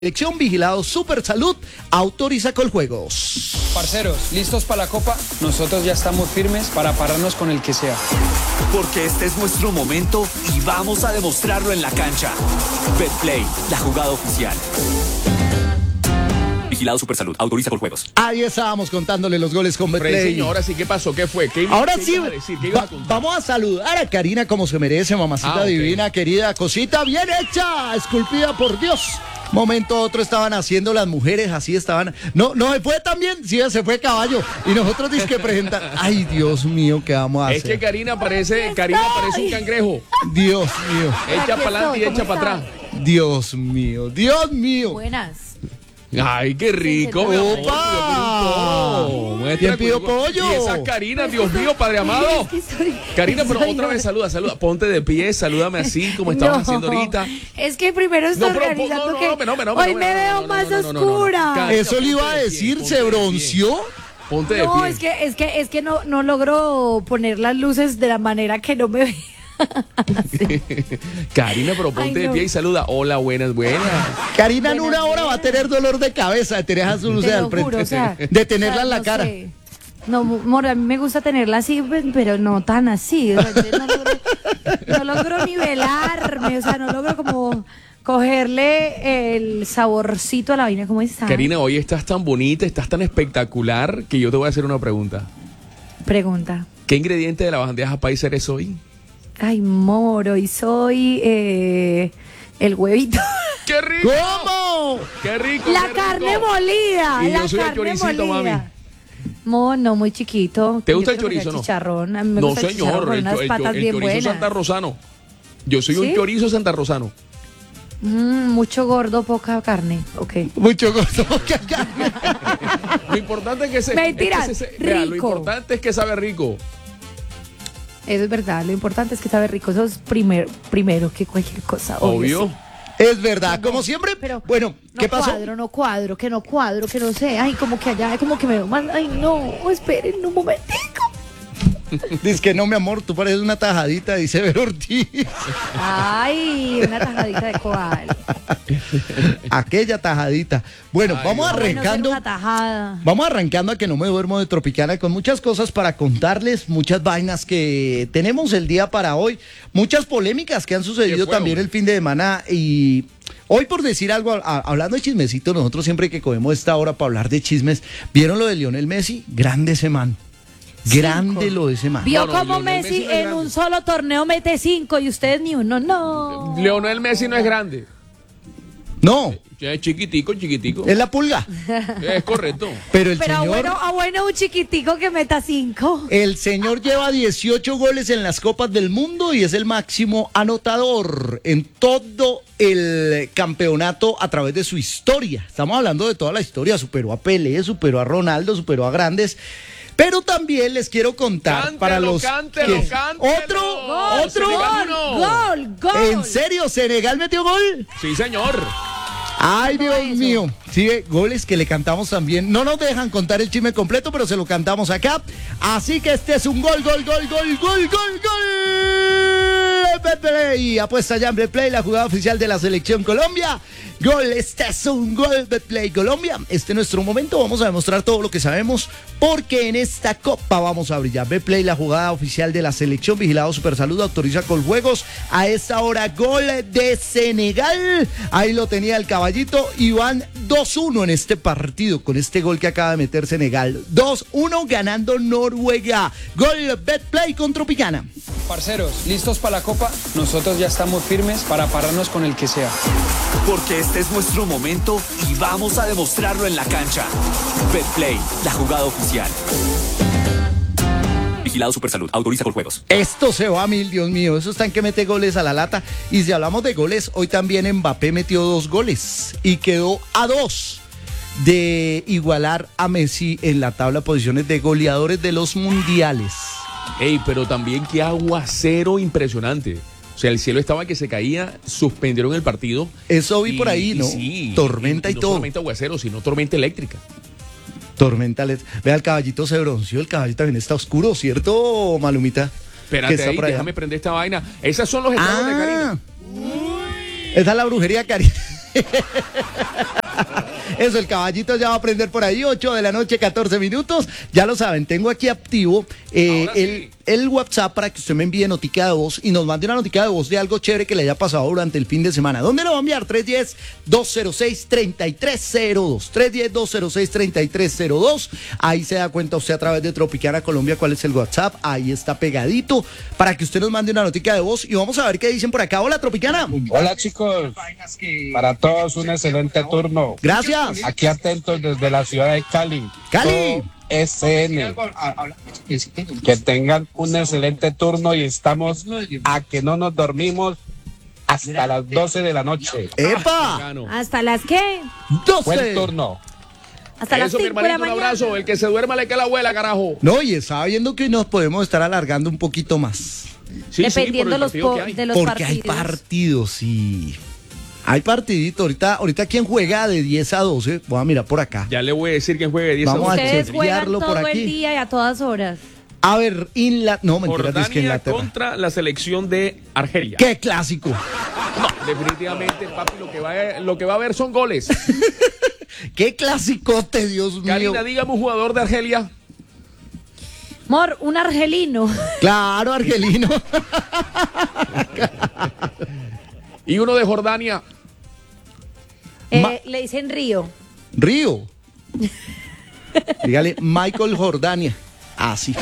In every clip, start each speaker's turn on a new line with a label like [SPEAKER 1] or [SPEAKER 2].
[SPEAKER 1] Selección Vigilado Super Salud autoriza Coljuegos.
[SPEAKER 2] Parceros, ¿listos para la Copa? Nosotros ya estamos firmes para pararnos con el que sea.
[SPEAKER 3] Porque este es nuestro momento y vamos a demostrarlo en la cancha. Betplay, la jugada oficial. Vigilado Supersalud, autoriza Coljuegos.
[SPEAKER 1] Ahí estábamos contándole los goles con Betplay.
[SPEAKER 4] Ahora sí, ¿qué pasó? ¿Qué fue?
[SPEAKER 1] Ahora
[SPEAKER 4] ¿Qué
[SPEAKER 1] sí,
[SPEAKER 4] ibas a decir? ¿Qué ibas a contar?
[SPEAKER 1] vamos a saludar a Karina como se merece, mamacita divina, querida, cosita bien hecha, esculpida por Dios. Momento otro estaban haciendo las mujeres, así estaban. No se fue también, sí, se fue caballo. Y nosotros que presentar. Ay, Dios mío, ¿qué vamos a hacer?
[SPEAKER 4] Es que Karina parece un cangrejo.
[SPEAKER 1] Dios mío,
[SPEAKER 4] Echa para adelante y echa para atrás.
[SPEAKER 1] Dios mío, Dios mío.
[SPEAKER 5] Buenas.
[SPEAKER 4] Ay, qué rico, mi amor.
[SPEAKER 1] ¡Opa!
[SPEAKER 4] Muestra
[SPEAKER 1] ¿Quién pidió
[SPEAKER 4] el culo.
[SPEAKER 1] pollo?
[SPEAKER 4] Y esa Karina, Dios mío, Padre amado. Karina, pero otra vez saluda. Ponte de pie, salúdame así como estabas haciendo ahorita.
[SPEAKER 5] Es que primero estoy organizando que hoy me veo más oscura.
[SPEAKER 1] Eso le iba a decir, ¿se bronceó?
[SPEAKER 4] Ponte de
[SPEAKER 5] No,
[SPEAKER 4] pie.
[SPEAKER 5] es que no logro poner las luces de la manera que no me vea.
[SPEAKER 4] Karina, pero ponte
[SPEAKER 5] Ay,
[SPEAKER 4] de
[SPEAKER 5] no.
[SPEAKER 4] pie y saluda. Hola, buenas.
[SPEAKER 1] Karina en
[SPEAKER 5] Buenas,
[SPEAKER 1] una hora va a tener dolor de cabeza de tener esas luces
[SPEAKER 5] Te
[SPEAKER 1] al
[SPEAKER 5] lo
[SPEAKER 1] frente.
[SPEAKER 5] juro, o sea,
[SPEAKER 1] de tenerla en la
[SPEAKER 5] no
[SPEAKER 1] cara.
[SPEAKER 5] sé. No, amor, a mí me gusta tenerla así, pero no tan así. O sea, yo no logro nivelarme, o sea, no logro como cogerle el saborcito a la vaina. ¿Cómo está?
[SPEAKER 4] Karina, hoy estás tan bonita, estás tan espectacular que yo te voy a hacer una pregunta.
[SPEAKER 5] Pregunta.
[SPEAKER 4] ¿Qué ingrediente de la bandeja paisa eres hoy?
[SPEAKER 5] Ay, moro, y soy el huevito.
[SPEAKER 4] ¡Qué rico!
[SPEAKER 1] ¿Cómo?
[SPEAKER 4] ¡Qué rico!
[SPEAKER 5] La
[SPEAKER 4] qué rico!
[SPEAKER 5] carne molida.
[SPEAKER 4] Y
[SPEAKER 5] la
[SPEAKER 4] yo soy el
[SPEAKER 5] carne
[SPEAKER 4] choricito,
[SPEAKER 5] molida.
[SPEAKER 4] mami.
[SPEAKER 5] No, muy chiquito.
[SPEAKER 4] ¿Te gusta
[SPEAKER 5] Yo
[SPEAKER 4] el
[SPEAKER 5] creo que
[SPEAKER 4] chorizo, no?
[SPEAKER 5] Chicharrón. A mí me
[SPEAKER 4] No,
[SPEAKER 5] gusta el chicharrón
[SPEAKER 4] señor,
[SPEAKER 5] con unas patas bien
[SPEAKER 4] chorizo
[SPEAKER 5] buenas.
[SPEAKER 4] santarrosano. Yo soy un
[SPEAKER 5] ¿Sí?
[SPEAKER 4] chorizo santarrosano.
[SPEAKER 5] Mucho gordo, poca carne. Ok.
[SPEAKER 1] Mucho gusto.
[SPEAKER 4] Lo importante es que se...
[SPEAKER 5] Mentira,
[SPEAKER 4] vea, lo
[SPEAKER 5] rico.
[SPEAKER 4] importante es que sabe rico.
[SPEAKER 5] Eso es verdad. Lo importante es que sabe rico. Eso es primero que cualquier cosa.
[SPEAKER 4] Obvio.
[SPEAKER 5] Sí.
[SPEAKER 1] Es verdad, como siempre.
[SPEAKER 5] Pero
[SPEAKER 1] Bueno, ¿qué pasó?
[SPEAKER 5] No cuadro, que no sé. Ay, como que allá, como que me veo mal. Ay, no, esperen un momentico.
[SPEAKER 1] Dice que no, mi amor, tú pareces una tajadita, dice Ver Ortiz.
[SPEAKER 5] Ay, una tajadita de cuál.
[SPEAKER 1] Aquella tajadita. Bueno, vamos
[SPEAKER 5] Bueno, ser
[SPEAKER 1] arrancando.
[SPEAKER 5] una tajada.
[SPEAKER 1] Vamos arrancando a que no me duermo de Tropicana con muchas cosas para contarles, muchas vainas que tenemos el día para hoy, muchas polémicas que han sucedido
[SPEAKER 4] fue,
[SPEAKER 1] también
[SPEAKER 4] hombre?
[SPEAKER 1] el fin de semana y hoy por decir algo, hablando de chismecito, nosotros siempre que cogemos esta hora para hablar de chismes, ¿vieron lo de Lionel Messi? Grande ese man. Grande lo de ese man.
[SPEAKER 5] Vio
[SPEAKER 4] No,
[SPEAKER 5] como
[SPEAKER 4] Lionel
[SPEAKER 5] Messi
[SPEAKER 4] Messi no es
[SPEAKER 5] en
[SPEAKER 4] grande.
[SPEAKER 5] un solo torneo mete 5 y ustedes ni uno. No.
[SPEAKER 4] Lionel Messi no es grande.
[SPEAKER 1] No,
[SPEAKER 4] Es chiquitico.
[SPEAKER 1] es la pulga.
[SPEAKER 4] Es correcto.
[SPEAKER 1] Pero el
[SPEAKER 5] Pero
[SPEAKER 1] señor...
[SPEAKER 5] bueno, un chiquitico que meta 5.
[SPEAKER 1] El señor lleva 18 goles en las Copas del Mundo y es el máximo anotador en todo el campeonato a través de su historia. Estamos hablando de toda la historia. Superó a Pelé, superó a Ronaldo, superó a grandes. Pero también les quiero contar
[SPEAKER 4] Cántelo,
[SPEAKER 1] para los
[SPEAKER 4] cántelo.
[SPEAKER 1] otro.
[SPEAKER 4] Senegal uno.
[SPEAKER 5] Gol.
[SPEAKER 1] ¿En serio? ¿Senegal metió gol?
[SPEAKER 4] Sí, señor.
[SPEAKER 1] Ay, Dios
[SPEAKER 5] eso.
[SPEAKER 1] mío. Sí, goles que le cantamos también. No nos dejan contar el chisme completo, pero se lo cantamos acá. Así que este es un gol. Betplay. Apuesta ya en Betplay, la jugada oficial de la Selección Colombia. Gol, este es un gol, Betplay Colombia. Este es nuestro momento, vamos a demostrar todo lo que sabemos, porque en esta copa vamos a brillar. Betplay, la jugada oficial de la Selección, Vigilado Supersalud, autoriza Coljuegos. A esta hora, gol de Senegal. Ahí lo tenía el caballito y van 2-1 en este partido, con este gol que acaba de meter Senegal. 2-1 ganando Noruega. Gol Betplay con Tropicana.
[SPEAKER 2] Parceros, ¿listos para la Copa? Nosotros ya estamos firmes para pararnos con el que sea.
[SPEAKER 3] Porque este es nuestro momento y vamos a demostrarlo en la cancha. Betplay, la jugada oficial. Vigilado Supersalud, autoriza Coljuegos.
[SPEAKER 1] Esto se va a mil, Dios mío. Eso está en que mete goles a la lata. Y si hablamos de goles, hoy también Mbappé metió 2 goles y quedó a 2 de igualar a Messi en la tabla de posiciones de goleadores de los mundiales.
[SPEAKER 4] Ey, pero también qué aguacero impresionante. O sea, el cielo estaba que se caía, suspendieron el partido.
[SPEAKER 1] Eso vi por ahí, ¿no?
[SPEAKER 4] Sí,
[SPEAKER 1] Tormenta y
[SPEAKER 4] no
[SPEAKER 1] todo.
[SPEAKER 4] solamente aguacero, sino tormenta eléctrica.
[SPEAKER 1] Tormenta. Vea, el caballito se bronceó. El caballito también está oscuro, ¿cierto, Malumita? Que
[SPEAKER 4] Espérate
[SPEAKER 1] está
[SPEAKER 4] ahí,
[SPEAKER 1] por allá.
[SPEAKER 4] déjame prender esta vaina. Esas son los estados de Karina.
[SPEAKER 1] Esa es la brujería, Karina. Eso, el caballito ya va a prender por ahí, 8 de la noche, 14 minutos. Ya lo saben, tengo aquí activo el WhatsApp para que usted me envíe notica de voz y nos mande una notica de voz de algo chévere que le haya pasado durante el fin de semana. ¿Dónde lo va a enviar? 310-206-3302. 310-206-3302. Ahí se da cuenta usted a través de Tropicana Colombia cuál es el WhatsApp. Ahí está pegadito para que usted nos mande una notica de voz y vamos a ver qué dicen por acá. Hola, Tropicana.
[SPEAKER 6] Hola, chicos. Para todos un excelente turno.
[SPEAKER 1] Gracias.
[SPEAKER 6] Aquí atentos desde la ciudad de Cali.
[SPEAKER 1] Cali.
[SPEAKER 6] SN. Que tengan un excelente turno y estamos a que no nos dormimos hasta las 12 de la noche.
[SPEAKER 1] ¡Epa!
[SPEAKER 5] ¿Hasta las qué?
[SPEAKER 1] 12.
[SPEAKER 6] Buen turno.
[SPEAKER 5] Hasta las
[SPEAKER 4] Eso, mi
[SPEAKER 5] 5 de la
[SPEAKER 4] hermanito, un
[SPEAKER 5] mañana.
[SPEAKER 4] abrazo. El que se duerma le cae la abuela, carajo.
[SPEAKER 1] No, y estaba viendo que nos podemos estar alargando un poquito más.
[SPEAKER 4] Sí,
[SPEAKER 5] Dependiendo
[SPEAKER 4] por el partido que hay.
[SPEAKER 5] de los
[SPEAKER 1] Porque hay
[SPEAKER 5] partidos.
[SPEAKER 1] partidos, sí. Hay partidito. Ahorita ¿quién juega de 10 a 12? Voy a mirar por acá.
[SPEAKER 4] Ya le voy a decir quién juegue 10
[SPEAKER 1] Vamos a
[SPEAKER 5] Ustedes juegan
[SPEAKER 1] chequearlo por
[SPEAKER 5] todo
[SPEAKER 1] aquí.
[SPEAKER 5] el día y a todas horas.
[SPEAKER 1] A ver, no, mentiras, es que
[SPEAKER 4] Jordania
[SPEAKER 1] Inglaterra.
[SPEAKER 4] contra la selección de Argelia.
[SPEAKER 1] ¡Qué clásico!
[SPEAKER 4] No, definitivamente, papi, lo que va a haber son goles.
[SPEAKER 1] ¡Qué clasicote, Dios mío!
[SPEAKER 4] Karina, dígame un jugador de Argelia.
[SPEAKER 5] Mor, un argelino.
[SPEAKER 1] Claro, argelino.
[SPEAKER 4] Y uno de Jordania.
[SPEAKER 5] Le dicen Río.
[SPEAKER 1] Río. Dígale, Michael Jordania. Así.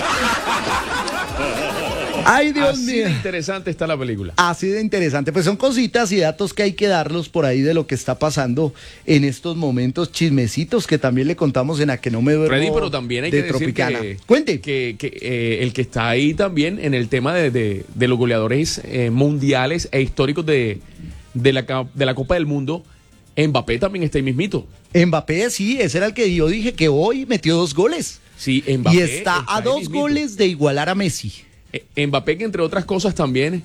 [SPEAKER 1] Ay, Dios
[SPEAKER 4] Así
[SPEAKER 1] mío.
[SPEAKER 4] de interesante está la película.
[SPEAKER 1] Así de interesante. Pues son cositas y datos que hay que darlos por ahí de lo que está pasando en estos momentos, chismecitos que también le contamos en A que no me duermo.
[SPEAKER 4] Freddy, pero también hay
[SPEAKER 1] de
[SPEAKER 4] que decir
[SPEAKER 1] Tropicana.
[SPEAKER 4] que,
[SPEAKER 1] Cuente.
[SPEAKER 4] el que está ahí también en el tema de los goleadores mundiales e históricos de la Copa del Mundo, Mbappé también está ahí mismito.
[SPEAKER 1] Mbappé, sí, ese era el que yo dije que hoy metió 2 goles.
[SPEAKER 4] Sí, Mbappé
[SPEAKER 1] Y está a
[SPEAKER 4] ahí
[SPEAKER 1] 2
[SPEAKER 4] mismito.
[SPEAKER 1] goles de igualar a Messi.
[SPEAKER 4] Mbappé, que entre otras cosas también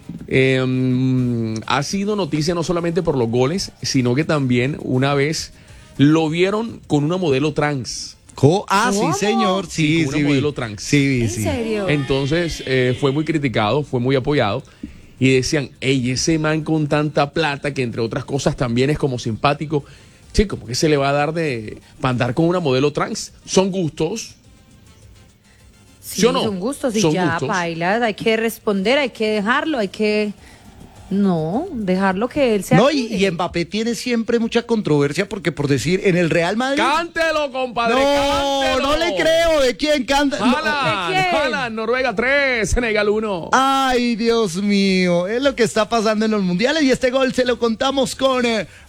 [SPEAKER 4] ha sido noticia no solamente por los goles, sino que también una vez lo vieron con una modelo trans.
[SPEAKER 1] Sí,
[SPEAKER 5] ¿Cómo?
[SPEAKER 1] señor. Sí,
[SPEAKER 4] con una
[SPEAKER 1] sí.
[SPEAKER 4] modelo trans.
[SPEAKER 1] Sí,
[SPEAKER 5] ¿En
[SPEAKER 1] sí.
[SPEAKER 5] serio?
[SPEAKER 4] Entonces fue muy criticado, fue muy apoyado. Y decían, ey, ese man con tanta plata, que entre otras cosas también es como simpático. Che, ¿cómo que se le va a dar para andar con una modelo trans? Son gustos.
[SPEAKER 5] Sí,
[SPEAKER 4] ¿Sí o no?
[SPEAKER 5] son gustos y
[SPEAKER 4] Son
[SPEAKER 5] ya,
[SPEAKER 4] gustos.
[SPEAKER 5] paila, hay que responder, hay que dejarlo, No, dejarlo que él sea.
[SPEAKER 1] No, y Mbappé tiene siempre mucha controversia porque por decir, en el Real Madrid...
[SPEAKER 4] ¡Cántelo, compadre!
[SPEAKER 1] No,
[SPEAKER 4] cántelo.
[SPEAKER 1] no le creo. ¿De quién canta? No.
[SPEAKER 4] Haaland,
[SPEAKER 5] ¿De quién?
[SPEAKER 4] Haaland, Noruega 3, Senegal 1.
[SPEAKER 1] Ay, Dios mío, es lo que está pasando en los mundiales y este gol se lo contamos con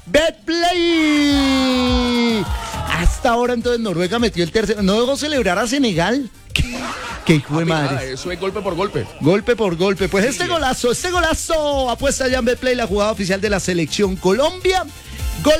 [SPEAKER 1] BetPlay. Hasta ahora entonces Noruega metió el tercero. ¿No dejó celebrar a Senegal? ¿Qué hijo de madre?
[SPEAKER 4] Eso es golpe por golpe.
[SPEAKER 1] Golpe por golpe. Pues este golazo, apuesta ya en BetPlay, la jugada oficial de la selección Colombia. Gol.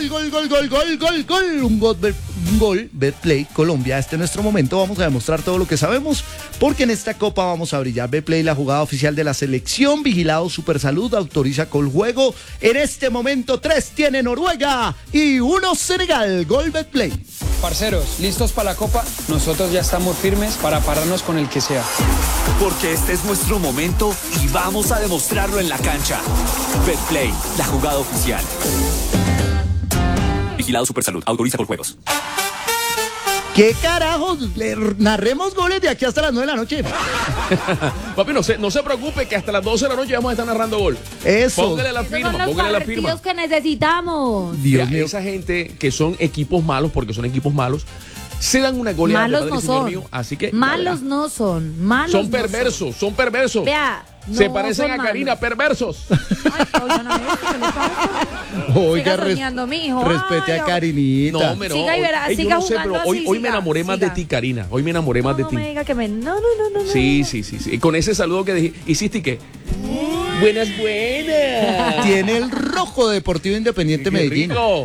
[SPEAKER 1] Un gol, BetPlay Colombia. Este es nuestro momento. Vamos a demostrar todo lo que sabemos, porque en esta copa vamos a brillar. BetPlay, la jugada oficial de la selección. Vigilado Supersalud, autoriza con juego. En este momento, 3 tiene Noruega y 1 Senegal. Gol BetPlay.
[SPEAKER 2] Parceros, ¿listos para la Copa? Nosotros ya estamos firmes para pararnos con el que sea.
[SPEAKER 3] Porque este es nuestro momento y vamos a demostrarlo en la cancha. BetPlay, la jugada oficial. Vigilado Supersalud, autoriza con juegos.
[SPEAKER 1] ¿Qué carajos? Le narremos goles de aquí hasta las 9 de la noche.
[SPEAKER 4] Papi, no se preocupe que hasta las 12 de la noche vamos a estar narrando gol.
[SPEAKER 1] Eso.
[SPEAKER 4] Póngale la
[SPEAKER 5] Esos son
[SPEAKER 4] firma,
[SPEAKER 5] los
[SPEAKER 4] póngale la firma.
[SPEAKER 5] partidos que necesitamos.
[SPEAKER 1] Dios
[SPEAKER 4] Mira,
[SPEAKER 1] mío.
[SPEAKER 4] esa gente que son equipos malos, porque son equipos malos, se dan una goleada de
[SPEAKER 5] Malos
[SPEAKER 4] padre
[SPEAKER 5] no
[SPEAKER 4] y señor
[SPEAKER 5] son.
[SPEAKER 4] mío, así que
[SPEAKER 5] Malos no son. Malos
[SPEAKER 4] son
[SPEAKER 5] no
[SPEAKER 4] perversos, son perversos.
[SPEAKER 5] Vea,
[SPEAKER 4] se
[SPEAKER 5] no
[SPEAKER 4] parecen
[SPEAKER 5] son
[SPEAKER 4] a Karina,
[SPEAKER 5] malos.
[SPEAKER 4] perversos.
[SPEAKER 5] Ay, oigan, a ver, ¿qué le pasa?
[SPEAKER 1] Oiga,
[SPEAKER 5] Siga soñando, mijo.
[SPEAKER 1] respete
[SPEAKER 5] Ay,
[SPEAKER 1] a Karinita.
[SPEAKER 4] No, hombre, no.
[SPEAKER 5] Siga y verá,
[SPEAKER 4] Yo
[SPEAKER 5] siga
[SPEAKER 4] no sé,
[SPEAKER 5] jugando
[SPEAKER 4] pero hoy,
[SPEAKER 5] así,
[SPEAKER 4] hoy me
[SPEAKER 5] siga,
[SPEAKER 4] enamoré más
[SPEAKER 5] siga.
[SPEAKER 4] de ti, Karina. Hoy me enamoré más de
[SPEAKER 5] No
[SPEAKER 4] ti.
[SPEAKER 5] me diga que no.
[SPEAKER 4] Sí. Y con ese saludo que hiciste, ¿y qué? Buenas.
[SPEAKER 1] Tiene el rojo Deportivo Independiente
[SPEAKER 4] Qué
[SPEAKER 1] Medellín.
[SPEAKER 4] rico.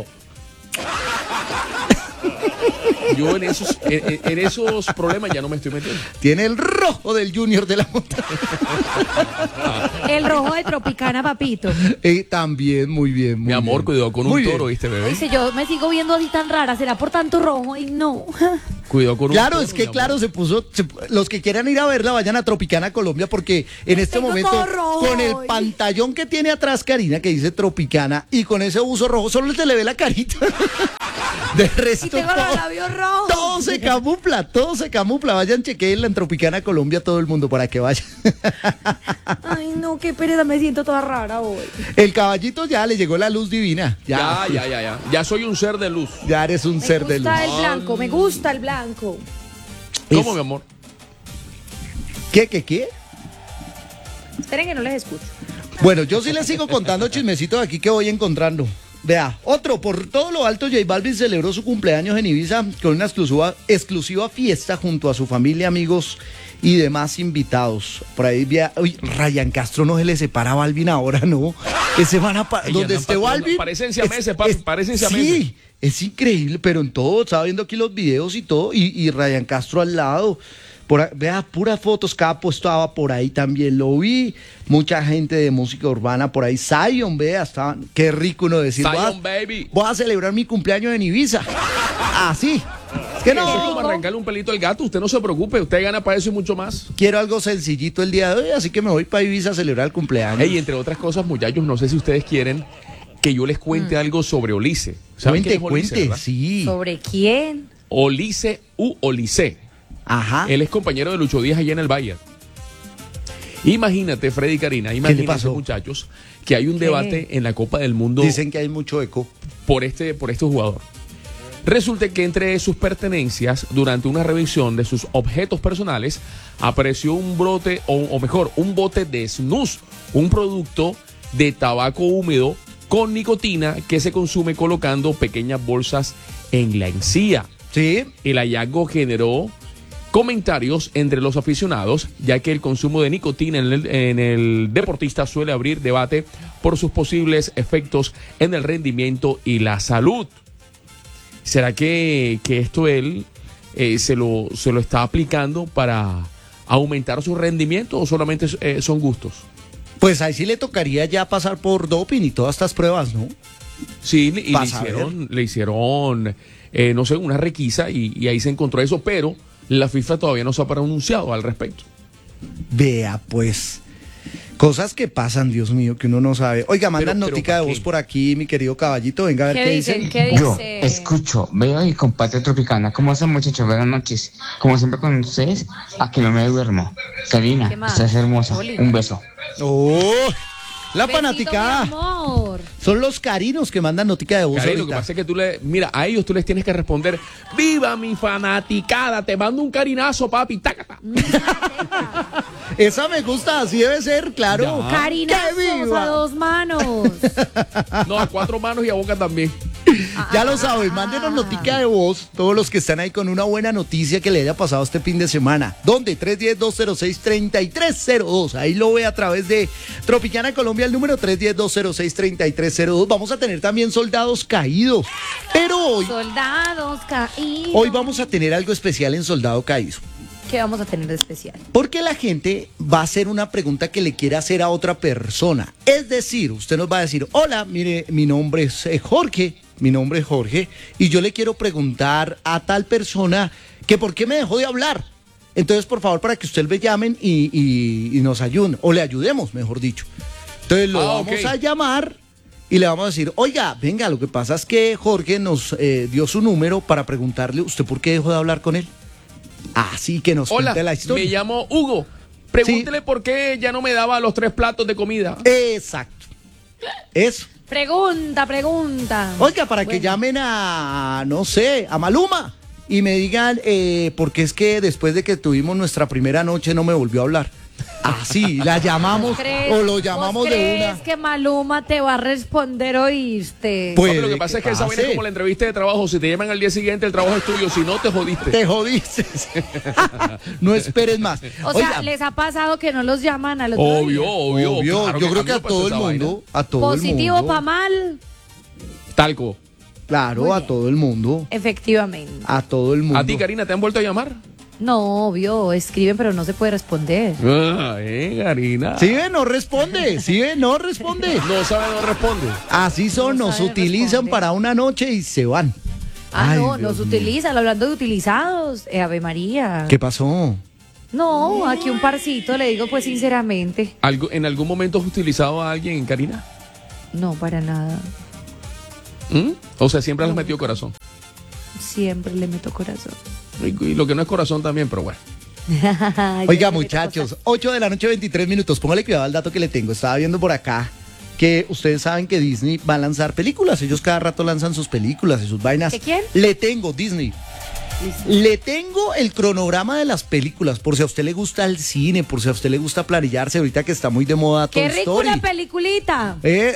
[SPEAKER 4] Yo en esos problemas ya no me estoy metiendo.
[SPEAKER 1] Tiene el rojo del Junior de la Montaña.
[SPEAKER 5] El rojo de Tropicana, papito.
[SPEAKER 1] También, muy bien.
[SPEAKER 4] Mi amor, cuidado con
[SPEAKER 1] Muy
[SPEAKER 4] un
[SPEAKER 1] bien.
[SPEAKER 4] toro, ¿viste, bebé?
[SPEAKER 5] Dice, yo me sigo viendo así tan rara, será por tanto rojo y no.
[SPEAKER 4] Cuidado con un
[SPEAKER 1] Claro,
[SPEAKER 4] toro,
[SPEAKER 1] es que
[SPEAKER 4] mi
[SPEAKER 1] claro,
[SPEAKER 4] amor.
[SPEAKER 1] los que quieran ir a verla, vayan a Tropicana Colombia, porque en este
[SPEAKER 5] Tengo
[SPEAKER 1] momento,
[SPEAKER 5] todo rojo
[SPEAKER 1] con el
[SPEAKER 5] hoy.
[SPEAKER 1] pantallón que tiene atrás Karina, que dice Tropicana, y con ese buzo rojo, solo se le ve la carita. De
[SPEAKER 5] Y
[SPEAKER 1] resto,
[SPEAKER 5] tengo los labios rojos.
[SPEAKER 1] todo se camufla. Vayan, chequeenla en Tropicana Colombia, todo el mundo, para que vayan.
[SPEAKER 5] Ay, no, qué pereza, me siento toda rara hoy.
[SPEAKER 1] El caballito ya le llegó la luz divina.
[SPEAKER 4] Ya. Ya soy un ser de luz.
[SPEAKER 1] Ya eres un ser de luz.
[SPEAKER 5] Me gusta el blanco, me gusta el blanco.
[SPEAKER 4] ¿Cómo, mi amor?
[SPEAKER 1] ¿Qué?
[SPEAKER 5] Esperen que no les escucho.
[SPEAKER 1] Bueno, yo sí les sigo contando chismecitos aquí que voy encontrando. Vea, otro, por todo lo alto, J Balvin celebró su cumpleaños en Ibiza con una exclusiva fiesta junto a su familia, amigos y demás invitados. Por ahí, uy, Ryan Castro no se le separa a Balvin ahora, ¿no? Ese van a donde esté Balvin.
[SPEAKER 4] Parecen siameses, papi, parecen siameses.
[SPEAKER 1] Sí, es increíble, pero en todo, estaba viendo aquí los videos y todo, y Ryan Castro al lado. Vea, puras fotos, Capo estaba por ahí también, lo vi, mucha gente de música urbana por ahí, Zion, vea, estaban, qué rico uno decir,
[SPEAKER 4] Zion, baby.
[SPEAKER 1] voy a celebrar mi cumpleaños en Ibiza, así, que
[SPEAKER 4] Eso es
[SPEAKER 1] no,
[SPEAKER 4] como arrancarle un pelito al gato, usted no se preocupe, usted gana para eso y mucho más.
[SPEAKER 1] quiero algo sencillito el día de hoy, así que me voy para Ibiza a celebrar el cumpleaños.
[SPEAKER 4] Ey, entre otras cosas, muchachos, no sé si ustedes quieren que yo les cuente algo sobre Olice. ¿Saben quién es Olice,
[SPEAKER 1] Cuente,
[SPEAKER 4] verdad?
[SPEAKER 1] sí,
[SPEAKER 5] ¿Sobre quién?
[SPEAKER 4] Olice u Olice.
[SPEAKER 1] ajá,
[SPEAKER 4] Él es compañero de Lucho Díaz allá en el Bayern. Imagínate, Freddy y Karina, imagínense,
[SPEAKER 1] pasó?
[SPEAKER 4] muchachos, que hay un debate en la Copa del Mundo
[SPEAKER 1] dicen que hay mucho eco.
[SPEAKER 4] por este jugador. Resulta que entre sus pertenencias, durante una revisión de sus objetos personales, apareció un brote, o mejor, un bote de snus, un producto de tabaco húmedo con nicotina que se consume colocando pequeñas bolsas en la encía.
[SPEAKER 1] Sí,
[SPEAKER 4] El hallazgo generó comentarios entre los aficionados, ya que el consumo de nicotina en el deportista suele abrir debate por sus posibles efectos en el rendimiento y la salud. ¿Será que esto él se lo está aplicando para aumentar su rendimiento o solamente son gustos?
[SPEAKER 1] pues ahí sí le tocaría ya pasar por doping y todas estas pruebas, ¿no?
[SPEAKER 4] Sí, y
[SPEAKER 1] Vas a ver.
[SPEAKER 4] le hicieron no sé, una requisa y ahí se encontró eso, pero la FIFA todavía no se ha pronunciado al respecto.
[SPEAKER 1] Vea, pues, cosas que pasan, Dios mío, que uno no sabe. Oiga, mandan
[SPEAKER 4] Pero,
[SPEAKER 1] notica de
[SPEAKER 4] ¿para
[SPEAKER 1] voz
[SPEAKER 4] qué?
[SPEAKER 1] por aquí, mi querido caballito, venga a ver qué dicen.
[SPEAKER 5] ¿Qué
[SPEAKER 7] Yo
[SPEAKER 5] dice?
[SPEAKER 7] escucho, veo y comparto Tropicana. ¿Cómo están, muchachos? Buenas noches. Como siempre con ustedes, aquí no me duermo. Karina,
[SPEAKER 5] ¿Qué más?
[SPEAKER 7] estás hermosa.
[SPEAKER 5] Oli.
[SPEAKER 7] Un beso.
[SPEAKER 1] ¡Oh! La
[SPEAKER 5] Besito,
[SPEAKER 1] fanaticada.
[SPEAKER 5] mi amor.
[SPEAKER 1] Son los carinos que mandan notica de voz
[SPEAKER 4] Cari, lo que
[SPEAKER 1] ahorita.
[SPEAKER 4] pasa es que mira, a ellos tú les tienes que responder, ¡viva mi fanaticada! Te mando un carinazo, papi, tácata.
[SPEAKER 1] Esa me gusta, así debe ser, claro.
[SPEAKER 4] Ya.
[SPEAKER 5] Carinazos
[SPEAKER 1] ¡Que viva!
[SPEAKER 5] a dos manos.
[SPEAKER 4] No, a 4 manos y a boca también.
[SPEAKER 1] Ya lo saben, mándenos notica de voz, todos los que están ahí con una buena noticia que le haya pasado este fin de semana. ¿Dónde? 310-206-3302. Ahí lo ve a través de Tropicana Colombia, el número 310-206-3302. Vamos a tener también soldados caídos. Pero
[SPEAKER 5] Soldados caídos.
[SPEAKER 1] hoy vamos a tener algo especial en Soldado Caído.
[SPEAKER 5] ¿Qué vamos a tener de especial?
[SPEAKER 1] Porque la gente va a hacer una pregunta que le quiere hacer a otra persona. Es decir, usted nos va a decir, hola, mire, mi nombre es Jorge, y yo le quiero preguntar a tal persona que por qué me dejó de hablar. Entonces, por favor, para que usted le llamen y nos ayuden, o le ayudemos, mejor dicho. Entonces lo vamos
[SPEAKER 4] ok.
[SPEAKER 1] a llamar y le vamos a decir, oiga, venga, lo que pasa es que Jorge nos dio su número para preguntarle, ¿usted por qué dejó de hablar con él? Así que nos
[SPEAKER 4] Hola,
[SPEAKER 1] cuente la historia.
[SPEAKER 4] me llamo Hugo. Pregúntele por qué ya no me daba los 3 platos de comida.
[SPEAKER 1] Exacto. Eso.
[SPEAKER 5] Pregunta.
[SPEAKER 1] Oiga, para que
[SPEAKER 5] Bueno.
[SPEAKER 1] llamen a, no sé, a Maluma y me digan, porque es que después de que tuvimos nuestra primera noche no me volvió a hablar. Así, la llamamos o lo llamamos
[SPEAKER 5] ¿Vos
[SPEAKER 1] de
[SPEAKER 5] crees
[SPEAKER 1] una.
[SPEAKER 5] que Maluma te va a responder, oíste?
[SPEAKER 1] Pues,
[SPEAKER 4] Papi, lo que pasa es que esa vaina es como la entrevista de trabajo. Si te llaman al día siguiente, el trabajo es tuyo. Si no, te jodiste.
[SPEAKER 1] Te jodiste. No esperes más.
[SPEAKER 5] O
[SPEAKER 1] Oiga,
[SPEAKER 5] sea, ¿les ha pasado que no los llaman al otro
[SPEAKER 4] Obvio,
[SPEAKER 5] día?
[SPEAKER 4] obvio. Claro
[SPEAKER 1] yo creo que a
[SPEAKER 4] cambio
[SPEAKER 1] todo el
[SPEAKER 4] esa vaina.
[SPEAKER 1] mundo, a todo el
[SPEAKER 5] Positivo
[SPEAKER 1] mundo.
[SPEAKER 5] para mal,
[SPEAKER 4] Talco.
[SPEAKER 1] Claro,
[SPEAKER 5] Muy
[SPEAKER 1] a
[SPEAKER 5] bien.
[SPEAKER 1] todo el mundo.
[SPEAKER 5] efectivamente.
[SPEAKER 1] A todo el mundo.
[SPEAKER 4] ¿A ti, Karina, te han vuelto a llamar?
[SPEAKER 5] No, obvio, escriben pero no se puede responder.
[SPEAKER 4] Karina.
[SPEAKER 1] Si ve, no responde. Si ve, no responde.
[SPEAKER 4] No sabe, no responde.
[SPEAKER 1] Así son,
[SPEAKER 5] No
[SPEAKER 1] nos
[SPEAKER 5] sabe
[SPEAKER 1] utilizan
[SPEAKER 5] responder.
[SPEAKER 1] para una noche y se van. Ay,
[SPEAKER 5] no,
[SPEAKER 1] Dios
[SPEAKER 5] nos
[SPEAKER 1] mío.
[SPEAKER 5] utilizan, hablando de utilizados, Ave María.
[SPEAKER 1] ¿Qué pasó?
[SPEAKER 5] No, aquí un parcito, le digo pues sinceramente.
[SPEAKER 4] ¿En algún momento has utilizado a alguien, Karina?
[SPEAKER 5] No, para nada.
[SPEAKER 4] O sea, siempre has metido corazón.
[SPEAKER 5] Siempre le meto corazón.
[SPEAKER 4] Y lo que no es corazón también, pero bueno.
[SPEAKER 1] Oiga, muchachos, 8 de la noche, 23 minutos. Póngale cuidado al dato que le tengo. Estaba viendo por acá que ustedes saben que Disney va a lanzar películas. Ellos cada rato lanzan sus películas y sus vainas.
[SPEAKER 5] ¿De quién?
[SPEAKER 1] Le tengo, Disney. Le tengo el cronograma de las películas, por si a usted le gusta el cine, por si a usted le gusta planillarse, ahorita que está muy de moda Toy
[SPEAKER 5] ¡Qué rico
[SPEAKER 1] Story.
[SPEAKER 5] una peliculita!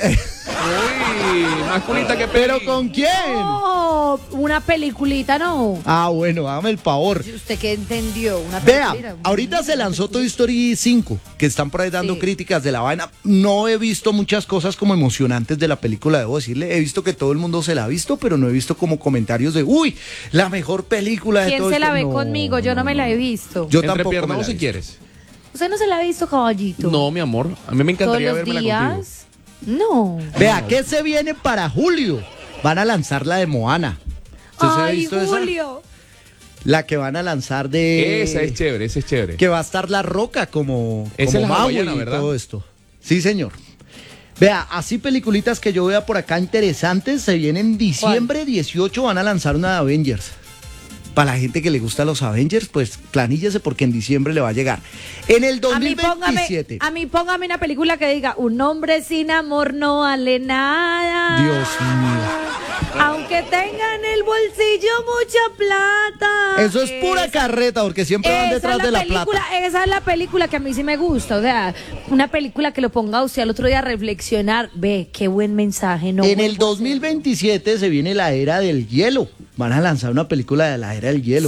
[SPEAKER 4] Uy, más culita que
[SPEAKER 1] ¿Pero
[SPEAKER 4] peli.
[SPEAKER 1] con quién?
[SPEAKER 5] No, una peliculita no.
[SPEAKER 1] Ah, bueno, hágame el favor.
[SPEAKER 5] ¿Usted qué entendió? Una peliculita.
[SPEAKER 1] Vea, ahorita se lanzó Toy Story 5, que están por ahí dando
[SPEAKER 5] Sí.
[SPEAKER 1] críticas de la vaina. No he visto muchas cosas como emocionantes de la película, debo decirle. He visto que todo el mundo se la ha visto, pero no he visto como comentarios de, uy, la mejor película de
[SPEAKER 5] ¿Quién
[SPEAKER 1] Toy
[SPEAKER 5] se la
[SPEAKER 1] Story.
[SPEAKER 5] ve
[SPEAKER 1] No,
[SPEAKER 5] conmigo? Yo no me la he visto.
[SPEAKER 1] Yo
[SPEAKER 4] Entre
[SPEAKER 1] tampoco me la
[SPEAKER 4] piernas
[SPEAKER 1] he
[SPEAKER 4] si
[SPEAKER 1] visto.
[SPEAKER 4] quieres.
[SPEAKER 5] ¿Usted no se la ha visto, caballito?
[SPEAKER 4] No, mi amor. A mí me
[SPEAKER 5] ¿Todos
[SPEAKER 4] encantaría
[SPEAKER 5] los
[SPEAKER 4] vérmela contigo.
[SPEAKER 5] días? No.
[SPEAKER 1] Vea, ¿qué se viene para julio? Van a lanzar la de Moana. ¿Usted se ha
[SPEAKER 5] Ay,
[SPEAKER 1] visto esa?
[SPEAKER 5] Julio.
[SPEAKER 1] La que van a lanzar de...
[SPEAKER 4] Esa es chévere, esa es chévere.
[SPEAKER 1] Que va a estar La Roca como
[SPEAKER 4] Esa es la
[SPEAKER 1] Maui
[SPEAKER 4] hawaiana,
[SPEAKER 1] y
[SPEAKER 4] ¿verdad?
[SPEAKER 1] todo esto. Sí, señor. Vea, así peliculitas que yo vea por acá interesantes, se vienen en diciembre 18, van a lanzar una de Avengers. Para la gente que le gusta los Avengers, pues planíllese porque en diciembre le va a llegar. En el 2027.
[SPEAKER 5] A mí póngame una película que diga, un hombre sin amor no vale nada.
[SPEAKER 1] Dios mío.
[SPEAKER 5] Aunque tenga en el bolsillo mucha plata.
[SPEAKER 1] Eso es pura carreta, porque siempre van
[SPEAKER 5] Esa
[SPEAKER 1] detrás
[SPEAKER 5] es
[SPEAKER 1] de la
[SPEAKER 5] película,
[SPEAKER 1] plata.
[SPEAKER 5] esa es la película que a mí sí me gusta. O sea, una película que lo ponga a usted al otro día a reflexionar. Ve, qué buen mensaje. No
[SPEAKER 1] En el
[SPEAKER 5] vuelvo a
[SPEAKER 1] 2027 se viene la era del hielo. Van a lanzar una película de la era del hielo.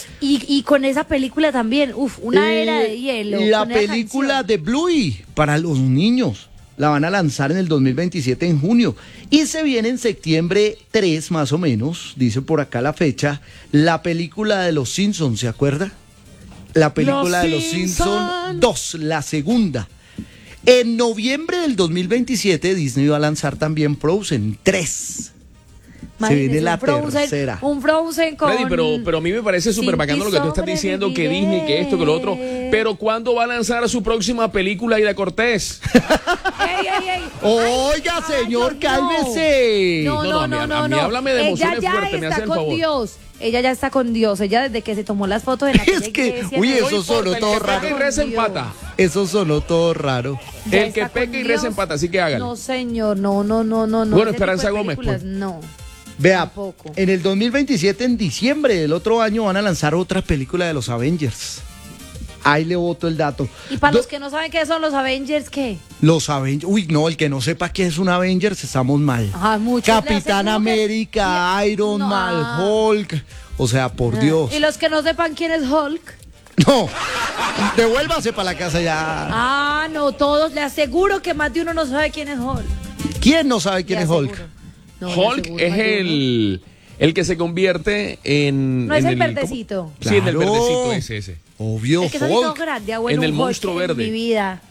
[SPEAKER 5] y con esa película también, una era de hielo.
[SPEAKER 1] La
[SPEAKER 5] con esa
[SPEAKER 1] película
[SPEAKER 5] canción.
[SPEAKER 1] de Bluey para los niños. La van a lanzar en el 2027 en junio. Y se viene en septiembre 3 más o menos, dice por acá la fecha, la película de Los Simpsons, ¿se acuerda? La película de Los Simpsons 2, la segunda. En noviembre del 2027 Disney va a lanzar también Frozen 3. Se viene
[SPEAKER 5] Imagínese,
[SPEAKER 1] la
[SPEAKER 5] un Frozen,
[SPEAKER 1] tercera.
[SPEAKER 5] Un Frozen con...
[SPEAKER 4] Freddy, pero a mí me parece súper
[SPEAKER 5] Sin
[SPEAKER 4] bacano lo que tú estás
[SPEAKER 5] ti
[SPEAKER 4] diciendo, que Disney, que esto, que lo otro. Pero ¿cuándo va a lanzar su próxima película, Ida Cortés?
[SPEAKER 5] ¡Ey, ey, ey!
[SPEAKER 1] Oiga,
[SPEAKER 5] Ay,
[SPEAKER 1] señor,
[SPEAKER 5] Dios, no.
[SPEAKER 1] cálmese.
[SPEAKER 5] No,
[SPEAKER 4] No,
[SPEAKER 5] no,
[SPEAKER 4] a mí-
[SPEAKER 5] no,
[SPEAKER 4] a mí
[SPEAKER 5] no.
[SPEAKER 4] háblame de emociones
[SPEAKER 5] Ella ya
[SPEAKER 4] fuertes, me
[SPEAKER 5] está
[SPEAKER 4] hace el
[SPEAKER 5] con
[SPEAKER 4] favor.
[SPEAKER 5] Dios. Ella ya está con Dios. Ella desde que se tomó las fotos de la
[SPEAKER 1] Es que, uy, eso sonó todo
[SPEAKER 4] El que peca y
[SPEAKER 1] raro.
[SPEAKER 4] reza empata.
[SPEAKER 1] Eso sonó todo raro.
[SPEAKER 5] Ya
[SPEAKER 4] El que
[SPEAKER 5] está con
[SPEAKER 4] peca y reza
[SPEAKER 5] Dios.
[SPEAKER 4] empata, así que hágalo.
[SPEAKER 5] No, señor, no.
[SPEAKER 4] Bueno,
[SPEAKER 5] Ese
[SPEAKER 4] Esperanza
[SPEAKER 5] tipo de
[SPEAKER 4] Gómez,
[SPEAKER 5] películas,
[SPEAKER 4] pues.
[SPEAKER 5] No.
[SPEAKER 1] Vea,
[SPEAKER 5] Tampoco.
[SPEAKER 1] en el 2027, en diciembre del otro año, van a lanzar otra película de los Avengers. Ahí le boto el dato.
[SPEAKER 5] Y para los que no saben qué son los Avengers, ¿qué?
[SPEAKER 1] Los Avengers. Uy, no, el que no sepa qué es un Avengers, estamos mal.
[SPEAKER 5] Ajá, muchos le
[SPEAKER 1] Capitán
[SPEAKER 5] hacen como que-
[SPEAKER 1] América, Iron
[SPEAKER 5] No.
[SPEAKER 1] Man, Hulk. O sea, por Dios.
[SPEAKER 5] Y los que no sepan quién es Hulk.
[SPEAKER 1] No, devuélvase para la casa ya.
[SPEAKER 5] Ah, no, todos. Le aseguro que más de uno no sabe quién es Hulk.
[SPEAKER 1] ¿Quién no sabe quién
[SPEAKER 5] Le
[SPEAKER 1] es Hulk?
[SPEAKER 5] aseguro. No, le
[SPEAKER 4] Hulk
[SPEAKER 5] aseguro,
[SPEAKER 4] es
[SPEAKER 5] más de uno.
[SPEAKER 4] el que se convierte en...
[SPEAKER 5] No es
[SPEAKER 4] en
[SPEAKER 5] el
[SPEAKER 4] ¿cómo?
[SPEAKER 5] verdecito.
[SPEAKER 4] Sí, en el
[SPEAKER 1] Claro.
[SPEAKER 4] verdecito ese.
[SPEAKER 1] Obvio,
[SPEAKER 5] El que está así todo
[SPEAKER 1] Hulk.
[SPEAKER 5] grande, abuelo,
[SPEAKER 4] En el
[SPEAKER 5] un Hulk
[SPEAKER 4] monstruo
[SPEAKER 5] en
[SPEAKER 4] verde.
[SPEAKER 5] mi vida.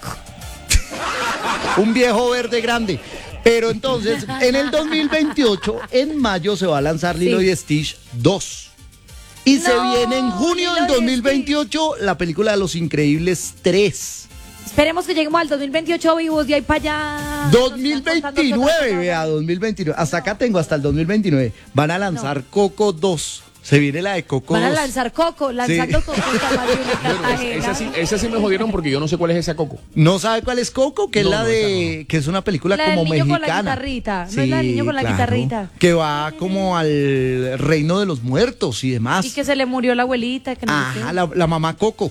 [SPEAKER 1] Un viejo verde grande. Pero entonces, en el 2028, en mayo, se va a lanzar Lilo
[SPEAKER 5] Sí.
[SPEAKER 1] y Stitch 2. Y se
[SPEAKER 5] No,
[SPEAKER 1] viene en junio
[SPEAKER 5] Lilo
[SPEAKER 1] del
[SPEAKER 5] y
[SPEAKER 1] 2028 la película de Los Increíbles 3.
[SPEAKER 5] Esperemos que lleguemos al 2028 vivos de ahí para allá. Nos están contando qué
[SPEAKER 1] 2029,
[SPEAKER 5] otra
[SPEAKER 1] vea,
[SPEAKER 5] cosa.
[SPEAKER 1] 2029. Hasta acá tengo hasta el 2029. Van a lanzar Coco 2. Se viene la de Coco
[SPEAKER 5] Van a
[SPEAKER 1] 2.
[SPEAKER 5] lanzar Coco, lanzando
[SPEAKER 1] Sí.
[SPEAKER 5] Coco. está más de una
[SPEAKER 4] Bueno,
[SPEAKER 5] ajena.
[SPEAKER 4] esa sí me jodieron porque yo no sé cuál es esa Coco.
[SPEAKER 1] ¿No sabe cuál es Coco? Que es
[SPEAKER 4] No,
[SPEAKER 1] la
[SPEAKER 4] no,
[SPEAKER 1] de...
[SPEAKER 4] esa
[SPEAKER 1] Que es una película
[SPEAKER 5] La del
[SPEAKER 1] como
[SPEAKER 5] niño con la
[SPEAKER 1] mexicana.
[SPEAKER 5] guitarrita. ¿No es la del niño con la guitarrita?
[SPEAKER 1] Que va como al reino de los muertos y demás.
[SPEAKER 5] Y que se le murió la abuelita. Que no sé
[SPEAKER 1] Ajá,
[SPEAKER 5] qué.
[SPEAKER 1] la mamá Coco.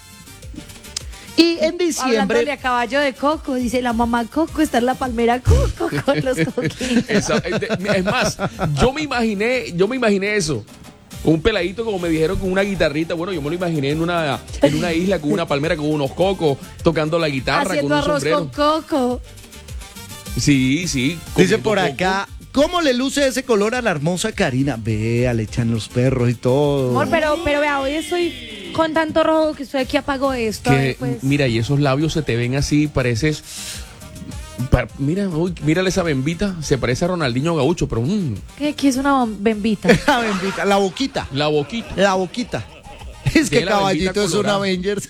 [SPEAKER 1] Y en
[SPEAKER 5] Hablándole
[SPEAKER 1] diciembre...
[SPEAKER 5] a caballo de Coco, dice la mamá Coco, está en la palmera Coco con los coquitos.
[SPEAKER 4] Es más, yo me imaginé eso. Un peladito, como me dijeron, con una guitarrita. Bueno, yo me lo imaginé en una isla con una palmera, con unos cocos, tocando la guitarra,
[SPEAKER 5] Haciendo
[SPEAKER 4] con un
[SPEAKER 5] arroz
[SPEAKER 4] sombrero.
[SPEAKER 5] con Coco.
[SPEAKER 4] Sí.
[SPEAKER 1] Dice
[SPEAKER 4] comiendo
[SPEAKER 1] por
[SPEAKER 4] coco.
[SPEAKER 1] acá, ¿cómo le luce ese color a la hermosa Karina? Vea, le echan los perros y todo.
[SPEAKER 5] Amor, pero vea, hoy estoy con tanto rojo que estoy aquí apago esto. a
[SPEAKER 4] Que,
[SPEAKER 5] ver, pues.
[SPEAKER 4] mira, y esos labios se te ven así, pareces Mírale esa bembita, se parece a Ronaldinho Gaucho, pero
[SPEAKER 5] ¿Qué es una bembita?
[SPEAKER 1] La bendita, la boquita.
[SPEAKER 4] la boquita.
[SPEAKER 1] La boquita. Es
[SPEAKER 4] Sí,
[SPEAKER 1] que
[SPEAKER 4] la bendita
[SPEAKER 1] Caballito es un
[SPEAKER 4] colorada.
[SPEAKER 1] Avengers.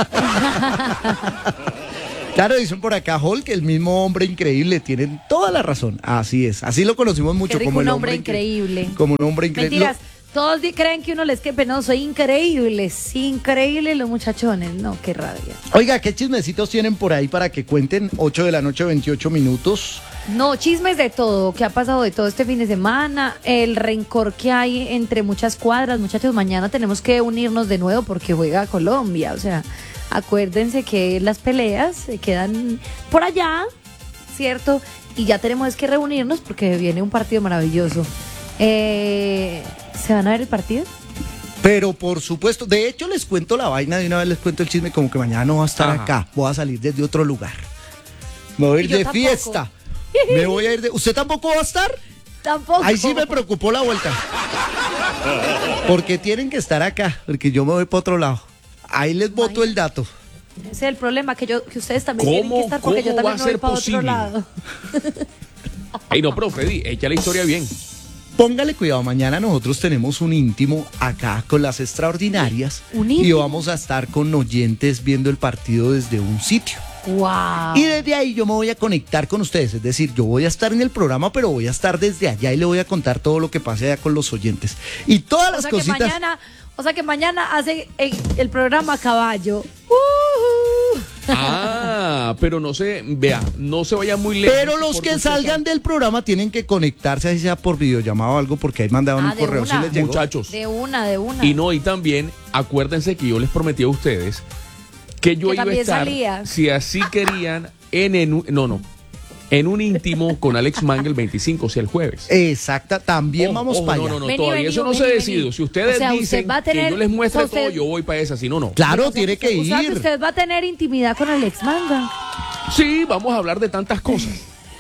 [SPEAKER 1] Claro, dicen por acá Hulk, el mismo hombre increíble, tienen toda la razón. Así es, así lo conocimos mucho
[SPEAKER 5] Qué rico,
[SPEAKER 1] como el
[SPEAKER 5] un hombre
[SPEAKER 1] hombre
[SPEAKER 5] increíble.
[SPEAKER 1] Como un hombre increíble.
[SPEAKER 5] Mentiras. Todos creen que uno les quepe, no, soy increíble, sí, increíble los muchachones, no, qué rabia.
[SPEAKER 1] Oiga, ¿qué chismecitos tienen por ahí para que cuenten? 8 de la noche, 28 minutos.
[SPEAKER 5] No, chismes de todo, qué ha pasado de todo este fin de semana, el rencor que hay entre muchas cuadras, muchachos, mañana tenemos que unirnos de nuevo porque juega Colombia, o sea, acuérdense que las peleas se quedan por allá, ¿cierto? Y ya tenemos que reunirnos porque viene un partido maravilloso. ¿Se van a ver el partido?
[SPEAKER 1] Pero por supuesto, de hecho les cuento la vaina, de una vez les cuento el chisme, como que mañana no va a estar
[SPEAKER 4] Ajá.
[SPEAKER 1] acá, voy a salir desde otro lugar. Me voy a ir
[SPEAKER 5] Y yo
[SPEAKER 1] de
[SPEAKER 5] tampoco.
[SPEAKER 1] fiesta. Me voy a ir de... ¿Usted tampoco va a estar?
[SPEAKER 5] Tampoco.
[SPEAKER 1] Ahí sí me preocupó la vuelta. Porque tienen que estar acá, porque yo me voy para otro lado. Ahí les boto el dato.
[SPEAKER 5] Ese es el problema, que ustedes también tienen que estar porque yo
[SPEAKER 4] cómo va
[SPEAKER 5] también
[SPEAKER 4] a
[SPEAKER 5] me voy
[SPEAKER 4] ser
[SPEAKER 5] para otro
[SPEAKER 4] posible?
[SPEAKER 5] lado.
[SPEAKER 4] Ay, no, pero Freddy, echa la historia bien.
[SPEAKER 1] Póngale cuidado, mañana nosotros tenemos un íntimo acá con las extraordinarias.
[SPEAKER 5] ¿Un
[SPEAKER 1] y
[SPEAKER 5] íntimo?
[SPEAKER 1] vamos a estar con oyentes viendo el partido desde un sitio.
[SPEAKER 5] Wow.
[SPEAKER 1] Y desde ahí yo me voy a conectar con ustedes, es decir, yo voy a estar en el programa, pero voy a estar desde allá y le voy a contar todo lo que pase allá con los oyentes. Y todas las cositas...
[SPEAKER 5] O sea que mañana hace el programa a caballo.
[SPEAKER 4] Ah, pero no se, vea, no se vaya muy lejos.
[SPEAKER 1] Pero los
[SPEAKER 4] porque
[SPEAKER 1] que
[SPEAKER 4] usted
[SPEAKER 1] salgan del programa tienen que conectarse, así sea por videollamada o algo, porque ahí mandaron un
[SPEAKER 5] de
[SPEAKER 1] correo. ¿Sí
[SPEAKER 5] una.
[SPEAKER 1] les llegó?
[SPEAKER 4] Muchachos.
[SPEAKER 5] De una.
[SPEAKER 4] Y también, acuérdense que yo les prometí a ustedes que yo
[SPEAKER 5] Que
[SPEAKER 4] iba a
[SPEAKER 5] también
[SPEAKER 4] estar,
[SPEAKER 5] salía.
[SPEAKER 4] si así querían, en un íntimo con Alex Manga el 25, o sea, el jueves.
[SPEAKER 1] Exacta, también
[SPEAKER 4] Ojo,
[SPEAKER 1] vamos
[SPEAKER 4] ojo,
[SPEAKER 1] para allá.
[SPEAKER 4] No,
[SPEAKER 5] Vení,
[SPEAKER 4] todavía
[SPEAKER 5] vení,
[SPEAKER 4] eso no
[SPEAKER 5] vení,
[SPEAKER 4] se ha
[SPEAKER 5] vení.
[SPEAKER 4] decidido. Si ustedes
[SPEAKER 5] O sea, usted
[SPEAKER 4] dicen
[SPEAKER 5] va a tener-
[SPEAKER 4] que yo les muestre
[SPEAKER 5] usted-
[SPEAKER 4] todo, yo voy para esa, si no, no.
[SPEAKER 1] Claro, tiene que
[SPEAKER 5] O sea que
[SPEAKER 1] ir.
[SPEAKER 5] usted va a tener intimidad con Alex Manga.
[SPEAKER 4] Sí, vamos a hablar de tantas cosas.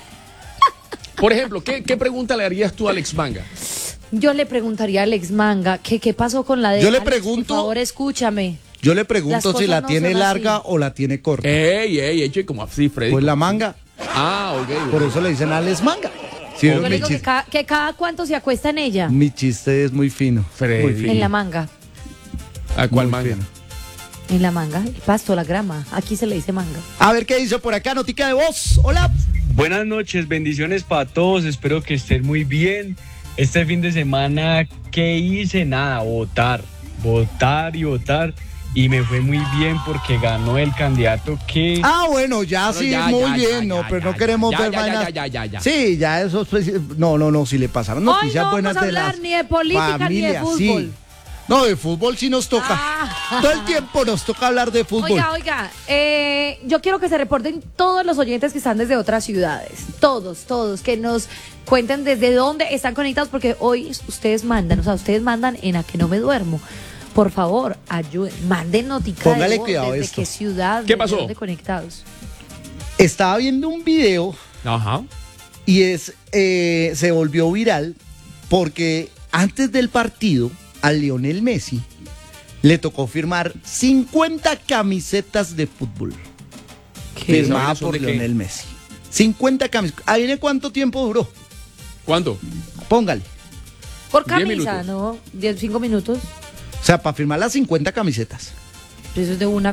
[SPEAKER 4] Por ejemplo, ¿qué pregunta le harías tú a Alex Manga?
[SPEAKER 5] Yo le preguntaría a Alex Manga que qué pasó con la de
[SPEAKER 1] Yo le
[SPEAKER 5] Alex,
[SPEAKER 1] pregunto-
[SPEAKER 5] por favor, escúchame.
[SPEAKER 1] Yo le
[SPEAKER 5] Las
[SPEAKER 1] pregunto si
[SPEAKER 5] cosas
[SPEAKER 1] la
[SPEAKER 5] no
[SPEAKER 1] tiene
[SPEAKER 5] son
[SPEAKER 1] larga
[SPEAKER 5] así.
[SPEAKER 1] o la tiene corta.
[SPEAKER 4] Ey, che, como así, Freddy.
[SPEAKER 1] Pues la manga,
[SPEAKER 4] Ah, ok.
[SPEAKER 1] por eso le dicen Alex Manga. ¿Sí vieron
[SPEAKER 5] Yo
[SPEAKER 1] mi
[SPEAKER 5] le digo que
[SPEAKER 1] chiste?
[SPEAKER 5] que cada cuánto se acuesta en ella.
[SPEAKER 1] Mi chiste es muy fino.
[SPEAKER 4] Freddy.
[SPEAKER 1] Muy fino.
[SPEAKER 5] En la manga.
[SPEAKER 4] ¿A cuál
[SPEAKER 1] Muy
[SPEAKER 4] manga?
[SPEAKER 1] fino.
[SPEAKER 5] En la manga. El pasto, la grama. Aquí se le dice manga.
[SPEAKER 1] A ver qué dice por acá, notica de voz. Hola.
[SPEAKER 8] Buenas noches, bendiciones para todos, espero que estén muy bien. Este fin de semana, ¿qué hice? Nada, votar y votar. Y me fue muy bien porque ganó el candidato que...
[SPEAKER 1] Ah, bueno, ya
[SPEAKER 4] Bueno,
[SPEAKER 1] sí,
[SPEAKER 4] ya,
[SPEAKER 1] muy
[SPEAKER 4] ya,
[SPEAKER 1] bien,
[SPEAKER 4] ya,
[SPEAKER 1] no,
[SPEAKER 4] ya,
[SPEAKER 1] pero no
[SPEAKER 4] ya,
[SPEAKER 1] queremos
[SPEAKER 4] ya,
[SPEAKER 1] ver
[SPEAKER 4] ya,
[SPEAKER 1] vainas.
[SPEAKER 4] ya.
[SPEAKER 1] Sí, ya eso, pues, no, si le pasaron
[SPEAKER 5] Hoy
[SPEAKER 1] noticias
[SPEAKER 5] no
[SPEAKER 1] buenas
[SPEAKER 5] vamos a
[SPEAKER 1] de
[SPEAKER 5] hablar
[SPEAKER 1] las
[SPEAKER 5] ni de política ni de
[SPEAKER 1] familias,
[SPEAKER 5] fútbol.
[SPEAKER 1] sí. No, de fútbol sí nos toca.
[SPEAKER 5] Ah.
[SPEAKER 1] Todo el tiempo nos toca hablar de fútbol.
[SPEAKER 5] Oiga, yo quiero que se reporten todos los oyentes que están desde otras ciudades. Todos, que nos cuenten desde dónde están conectados, porque hoy ustedes mandan, en A Que No Me Duermo. Por favor, ayuden, manden notica
[SPEAKER 1] Póngale
[SPEAKER 5] de voz,
[SPEAKER 1] cuidado a
[SPEAKER 5] desde
[SPEAKER 1] esto.
[SPEAKER 5] qué ciudad,
[SPEAKER 4] ¿Qué
[SPEAKER 5] desde
[SPEAKER 4] pasó?
[SPEAKER 5] dónde conectados.
[SPEAKER 1] Estaba viendo un video
[SPEAKER 4] Ajá.
[SPEAKER 1] y se volvió viral porque antes del partido a Lionel Messi le tocó firmar 50 camisetas de fútbol. Firmada
[SPEAKER 4] ¿Son
[SPEAKER 1] por
[SPEAKER 4] de qué?
[SPEAKER 1] Lionel Messi. 50 camisetas. ¿Adivine cuánto tiempo duró?
[SPEAKER 4] ¿Cuánto?
[SPEAKER 1] Póngale.
[SPEAKER 5] Por
[SPEAKER 4] 10
[SPEAKER 5] camisa,
[SPEAKER 4] minutos.
[SPEAKER 5] ¿no? 5 minutos.
[SPEAKER 1] O sea, para firmar las 50 camisetas.
[SPEAKER 5] Eso es de una.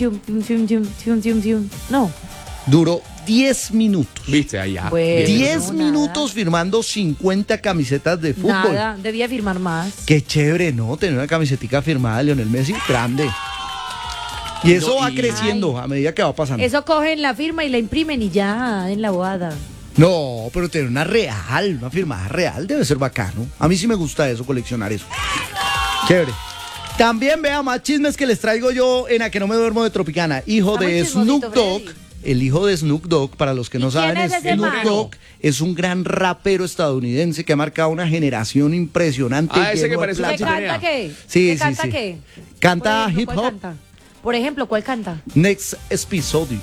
[SPEAKER 5] No.
[SPEAKER 1] Duró 10 minutos.
[SPEAKER 4] Viste, allá.
[SPEAKER 5] Bueno.
[SPEAKER 1] 10
[SPEAKER 5] no,
[SPEAKER 1] minutos firmando 50 camisetas de fútbol.
[SPEAKER 5] Nada, debía firmar más.
[SPEAKER 1] Qué chévere, ¿no? Tener una camisetica firmada de Lionel Messi, grande. Y eso
[SPEAKER 4] No,
[SPEAKER 1] va
[SPEAKER 4] y-
[SPEAKER 1] creciendo a medida que va pasando.
[SPEAKER 5] Eso cogen la firma y la imprimen y ya, en la bobada.
[SPEAKER 1] No, pero tener una real, una firmada real debe ser bacano. A mí sí me gusta eso, coleccionar eso. Chévere. También vea más chismes que les traigo yo en A Que No Me Duermo de Tropicana. Hijo
[SPEAKER 5] Está muy
[SPEAKER 1] de
[SPEAKER 5] chismosito,
[SPEAKER 1] Snoop Dogg.
[SPEAKER 5] Freddy.
[SPEAKER 1] El hijo de Snoop Dogg, para los que no
[SPEAKER 5] ¿Y quién
[SPEAKER 1] saben,
[SPEAKER 5] es ese
[SPEAKER 1] Snoop
[SPEAKER 5] man?
[SPEAKER 1] Dogg es un gran rapero estadounidense que ha marcado una generación impresionante.
[SPEAKER 4] Ah, ese
[SPEAKER 1] lleno
[SPEAKER 4] que
[SPEAKER 1] de
[SPEAKER 4] parece una
[SPEAKER 1] plata.
[SPEAKER 5] ¿Qué
[SPEAKER 4] chimenea.
[SPEAKER 5] canta qué?
[SPEAKER 1] Sí,
[SPEAKER 5] ¿Qué
[SPEAKER 1] sí,
[SPEAKER 5] canta
[SPEAKER 1] sí.
[SPEAKER 5] qué?
[SPEAKER 1] Canta
[SPEAKER 5] Por ejemplo,
[SPEAKER 1] hip
[SPEAKER 5] ¿cuál
[SPEAKER 1] hop.
[SPEAKER 5] canta? Por ejemplo, ¿cuál canta?
[SPEAKER 1] Next episodio.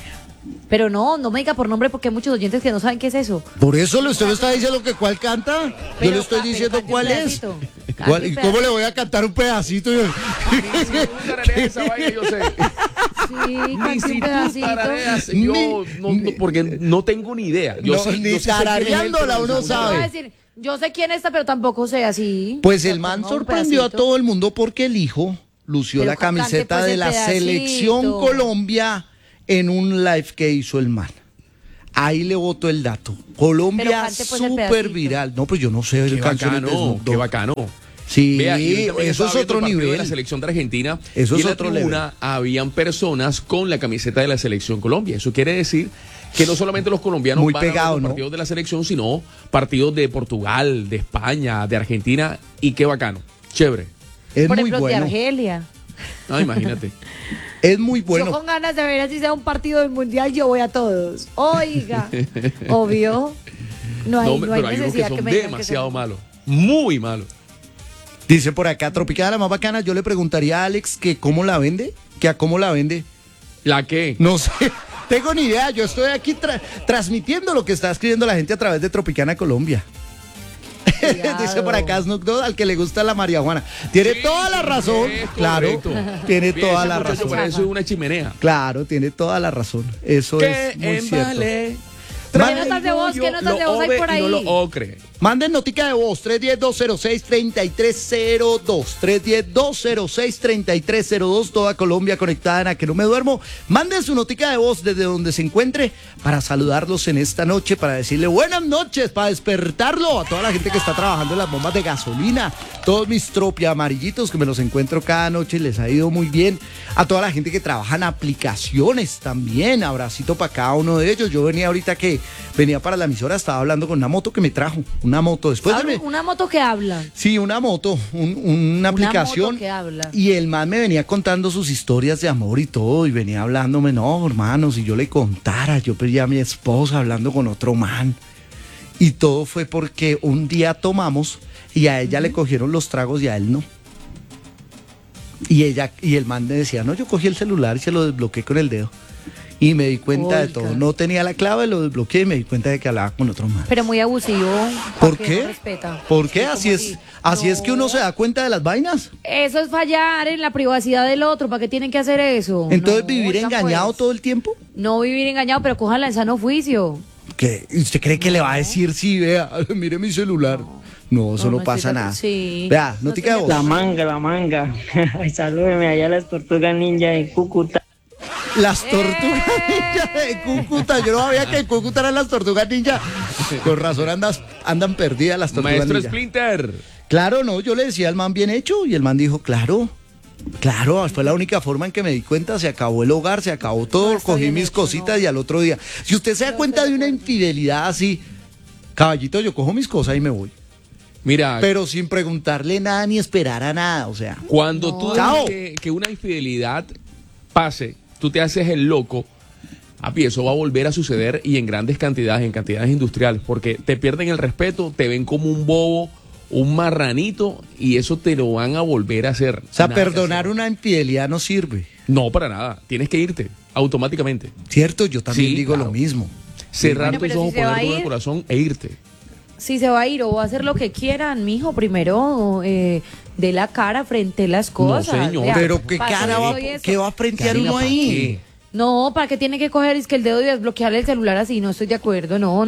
[SPEAKER 5] Pero no me diga por nombre porque hay muchos oyentes que no saben qué es eso.
[SPEAKER 1] Por eso usted me está diciendo que cuál canta. Yo
[SPEAKER 5] Pero
[SPEAKER 1] le estoy
[SPEAKER 5] cante,
[SPEAKER 1] diciendo
[SPEAKER 5] cante un
[SPEAKER 1] cuál es.
[SPEAKER 5] pedacito. Cante
[SPEAKER 1] ¿Cuál-
[SPEAKER 5] un
[SPEAKER 1] ¿Y cómo le voy a cantar un pedacito?
[SPEAKER 4] Ni si tú tarareas esa vaina, yo sé.
[SPEAKER 5] Sí,
[SPEAKER 4] Ni
[SPEAKER 5] cante
[SPEAKER 4] si
[SPEAKER 5] un
[SPEAKER 4] tú
[SPEAKER 5] pedacito.
[SPEAKER 4] tarareas, yo no, porque no tengo ni idea. Yo
[SPEAKER 1] No,
[SPEAKER 4] sí-
[SPEAKER 1] ni
[SPEAKER 4] yo sí sé quién es él,
[SPEAKER 1] tarareándola
[SPEAKER 4] pero
[SPEAKER 1] uno
[SPEAKER 4] no sé.
[SPEAKER 1] sabe.
[SPEAKER 5] Voy a decir, yo sé quién está, pero tampoco sé así.
[SPEAKER 1] Pues
[SPEAKER 5] O sea,
[SPEAKER 1] el man
[SPEAKER 5] ponga un
[SPEAKER 1] sorprendió a
[SPEAKER 5] pedacito.
[SPEAKER 1] todo el mundo porque el hijo lució
[SPEAKER 5] Pero
[SPEAKER 1] la
[SPEAKER 5] cante,
[SPEAKER 1] camiseta
[SPEAKER 5] pues,
[SPEAKER 1] de
[SPEAKER 5] el
[SPEAKER 1] la
[SPEAKER 5] pedacito.
[SPEAKER 1] selección Colombia en un live que hizo el man. Ahí le boto el dato. Colombia
[SPEAKER 5] Pero cante, pues, el
[SPEAKER 1] súper
[SPEAKER 5] pedacito.
[SPEAKER 1] viral. No, pues yo no sé
[SPEAKER 4] Qué
[SPEAKER 1] canciones de
[SPEAKER 4] bacano,
[SPEAKER 1] Snoop
[SPEAKER 4] qué
[SPEAKER 1] Dogg.
[SPEAKER 4] bacano.
[SPEAKER 1] Sí,
[SPEAKER 4] Vea, y ahorita también
[SPEAKER 1] eso
[SPEAKER 4] estaba
[SPEAKER 1] es
[SPEAKER 4] viendo
[SPEAKER 1] otro
[SPEAKER 4] el partido de
[SPEAKER 1] nivel.
[SPEAKER 4] la selección de Argentina.
[SPEAKER 1] Eso
[SPEAKER 4] y
[SPEAKER 1] es
[SPEAKER 4] en la
[SPEAKER 1] otro
[SPEAKER 4] tribuna habían personas con la camiseta de la selección Colombia. Eso quiere decir que no solamente los colombianos
[SPEAKER 1] Muy
[SPEAKER 4] van a ver
[SPEAKER 1] pegado,
[SPEAKER 4] los
[SPEAKER 1] ¿no?
[SPEAKER 4] partidos de la selección, sino partidos de Portugal, de España, de Argentina. Y qué bacano. Chévere.
[SPEAKER 1] Es
[SPEAKER 5] Por
[SPEAKER 1] muy
[SPEAKER 5] ejemplo, de
[SPEAKER 1] bueno.
[SPEAKER 5] Argelia.
[SPEAKER 4] Ah, imagínate.
[SPEAKER 1] Es muy
[SPEAKER 5] Yo
[SPEAKER 1] bueno.
[SPEAKER 5] con ganas de ver así sea un partido del mundial, yo voy a todos. Oiga, obvio. No hay,
[SPEAKER 4] No,
[SPEAKER 5] no hay
[SPEAKER 4] pero hay unos que
[SPEAKER 5] necesidad
[SPEAKER 4] son
[SPEAKER 5] que me digan que
[SPEAKER 4] demasiado
[SPEAKER 5] son-
[SPEAKER 4] malos. Muy malos.
[SPEAKER 1] Dice por acá, Tropicana la más bacana. Yo le preguntaría a Alex que cómo la vende. Que a cómo la vende.
[SPEAKER 4] ¿La qué?
[SPEAKER 1] No sé. Tengo ni idea. Yo estoy aquí transmitiendo lo que está escribiendo la gente a través de Tropicana Colombia.
[SPEAKER 5] Cuidado.
[SPEAKER 1] Dice por acá Snoop Dogg, al que le gusta la marihuana. Tiene
[SPEAKER 4] Sí,
[SPEAKER 1] toda la razón.
[SPEAKER 4] es
[SPEAKER 1] Claro.
[SPEAKER 4] correcto.
[SPEAKER 1] Tiene
[SPEAKER 4] Bien,
[SPEAKER 1] toda
[SPEAKER 4] ese
[SPEAKER 1] la
[SPEAKER 4] muchacho
[SPEAKER 1] razón.
[SPEAKER 4] parece una chimenea.
[SPEAKER 1] Claro, tiene toda la razón. Eso es muy cierto.
[SPEAKER 5] ¿Qué notas de voz? ¿Qué notas de voz hay por ahí?
[SPEAKER 4] No lo ocre.
[SPEAKER 1] Manden notica de voz, 310-206-3302. 310-206-3302. Toda Colombia conectada en A Que No Me Duermo. Manden su notica de voz desde donde se encuentre para saludarlos en esta noche, para decirle buenas noches, para despertarlo a toda la gente que está trabajando en las bombas de gasolina. Todos mis tropia amarillitos que me los encuentro cada noche y les ha ido muy bien. A toda la gente que trabaja en aplicaciones también. Abracito para cada uno de ellos. Yo venía ahorita que venía para la emisora, estaba hablando con una moto que me trajo. Una moto. Después de
[SPEAKER 5] Una moto que habla.
[SPEAKER 1] Sí, una moto, una aplicación.
[SPEAKER 5] moto que habla.
[SPEAKER 1] Y el man me venía contando sus historias de amor y todo, y venía hablándome, no, hermano, si yo le contara, yo perdí a mi esposa hablando con otro man. Y todo fue porque un día tomamos y a ella le cogieron los tragos y a él no. Y el man me decía, no, yo cogí el celular y se lo desbloqueé con el dedo. Y me di cuenta de
[SPEAKER 5] Oiga.
[SPEAKER 1] todo. No tenía la clave, lo desbloqueé y me di cuenta de que hablaba con otro man.
[SPEAKER 5] Pero muy abusivo.
[SPEAKER 1] ¿Por
[SPEAKER 5] porque
[SPEAKER 1] qué?
[SPEAKER 5] no respeta.
[SPEAKER 1] ¿Por qué?
[SPEAKER 5] Sí,
[SPEAKER 1] Así
[SPEAKER 5] como
[SPEAKER 1] es, así es que uno se da cuenta de las vainas.
[SPEAKER 5] Eso es fallar en la privacidad del otro. ¿Para qué tienen que hacer eso?
[SPEAKER 1] Entonces
[SPEAKER 5] No,
[SPEAKER 1] vivir
[SPEAKER 5] oigan,
[SPEAKER 1] engañado
[SPEAKER 5] pues.
[SPEAKER 1] todo el tiempo.
[SPEAKER 5] No vivir engañado, pero cójala en sano juicio.
[SPEAKER 1] ¿Qué? ¿Usted cree que le va a decir sí, vea, mire mi celular? No, eso no,
[SPEAKER 5] no
[SPEAKER 1] pasa
[SPEAKER 5] estoy de-
[SPEAKER 1] nada.
[SPEAKER 5] sí.
[SPEAKER 1] Vea,
[SPEAKER 5] No
[SPEAKER 1] notica de
[SPEAKER 5] estoy de
[SPEAKER 1] voz.
[SPEAKER 9] La manga. Ay, salúdeme allá a las tortugas ninja de Cúcuta.
[SPEAKER 1] Las tortugas ninja de Cúcuta. Yo no sabía que en Cúcuta eran las tortugas ninja. Con razón andan perdidas las tortugas
[SPEAKER 4] Maestro
[SPEAKER 1] ninja.
[SPEAKER 4] Splinter.
[SPEAKER 1] Claro, no, yo le decía al man bien hecho y el man dijo, claro, fue la única forma en que me di cuenta, se acabó el hogar, se acabó todo,
[SPEAKER 5] No, está
[SPEAKER 1] cogí
[SPEAKER 5] bien
[SPEAKER 1] mis
[SPEAKER 5] hecho,
[SPEAKER 1] cositas
[SPEAKER 5] no.
[SPEAKER 1] y al otro día. Si usted se da cuenta de una infidelidad así, caballito, yo cojo mis cosas y me voy.
[SPEAKER 4] Mira,
[SPEAKER 1] Pero sin preguntarle nada ni esperar a nada, o sea.
[SPEAKER 4] cuando tú
[SPEAKER 1] Chao.
[SPEAKER 4] dejas que una infidelidad pase, tú te haces el loco, papi, eso va a volver a suceder y en grandes cantidades, en cantidades industriales, porque te pierden el respeto, te ven como un bobo, un marranito y eso te lo van a volver a hacer.
[SPEAKER 1] O sea,
[SPEAKER 4] Nada que
[SPEAKER 1] perdonar
[SPEAKER 4] hacer.
[SPEAKER 1] una infidelidad no sirve.
[SPEAKER 4] No, para nada. Tienes que irte automáticamente.
[SPEAKER 1] ¿Cierto? Yo también
[SPEAKER 4] Sí,
[SPEAKER 1] digo
[SPEAKER 4] claro.
[SPEAKER 1] lo mismo.
[SPEAKER 4] Cerrar
[SPEAKER 5] Bueno,
[SPEAKER 4] tus
[SPEAKER 5] pero
[SPEAKER 4] ojos,
[SPEAKER 5] si se va
[SPEAKER 4] poner
[SPEAKER 5] a
[SPEAKER 4] todo en el
[SPEAKER 5] ir-
[SPEAKER 4] corazón e irte.
[SPEAKER 5] Si se va a ir o va a hacer lo que quieran, mijo, primero de la cara frente a las cosas.
[SPEAKER 4] señor.
[SPEAKER 5] Vea,
[SPEAKER 1] Pero qué
[SPEAKER 5] para
[SPEAKER 1] cara
[SPEAKER 5] eso
[SPEAKER 1] va,
[SPEAKER 5] soy eso.
[SPEAKER 1] ¿qué va a frentear
[SPEAKER 4] Karina,
[SPEAKER 1] uno
[SPEAKER 4] ¿para
[SPEAKER 1] ahí?
[SPEAKER 4] qué?
[SPEAKER 5] No, ¿para qué tiene que coger es que el dedo y desbloquearle el celular así? No estoy de acuerdo. No.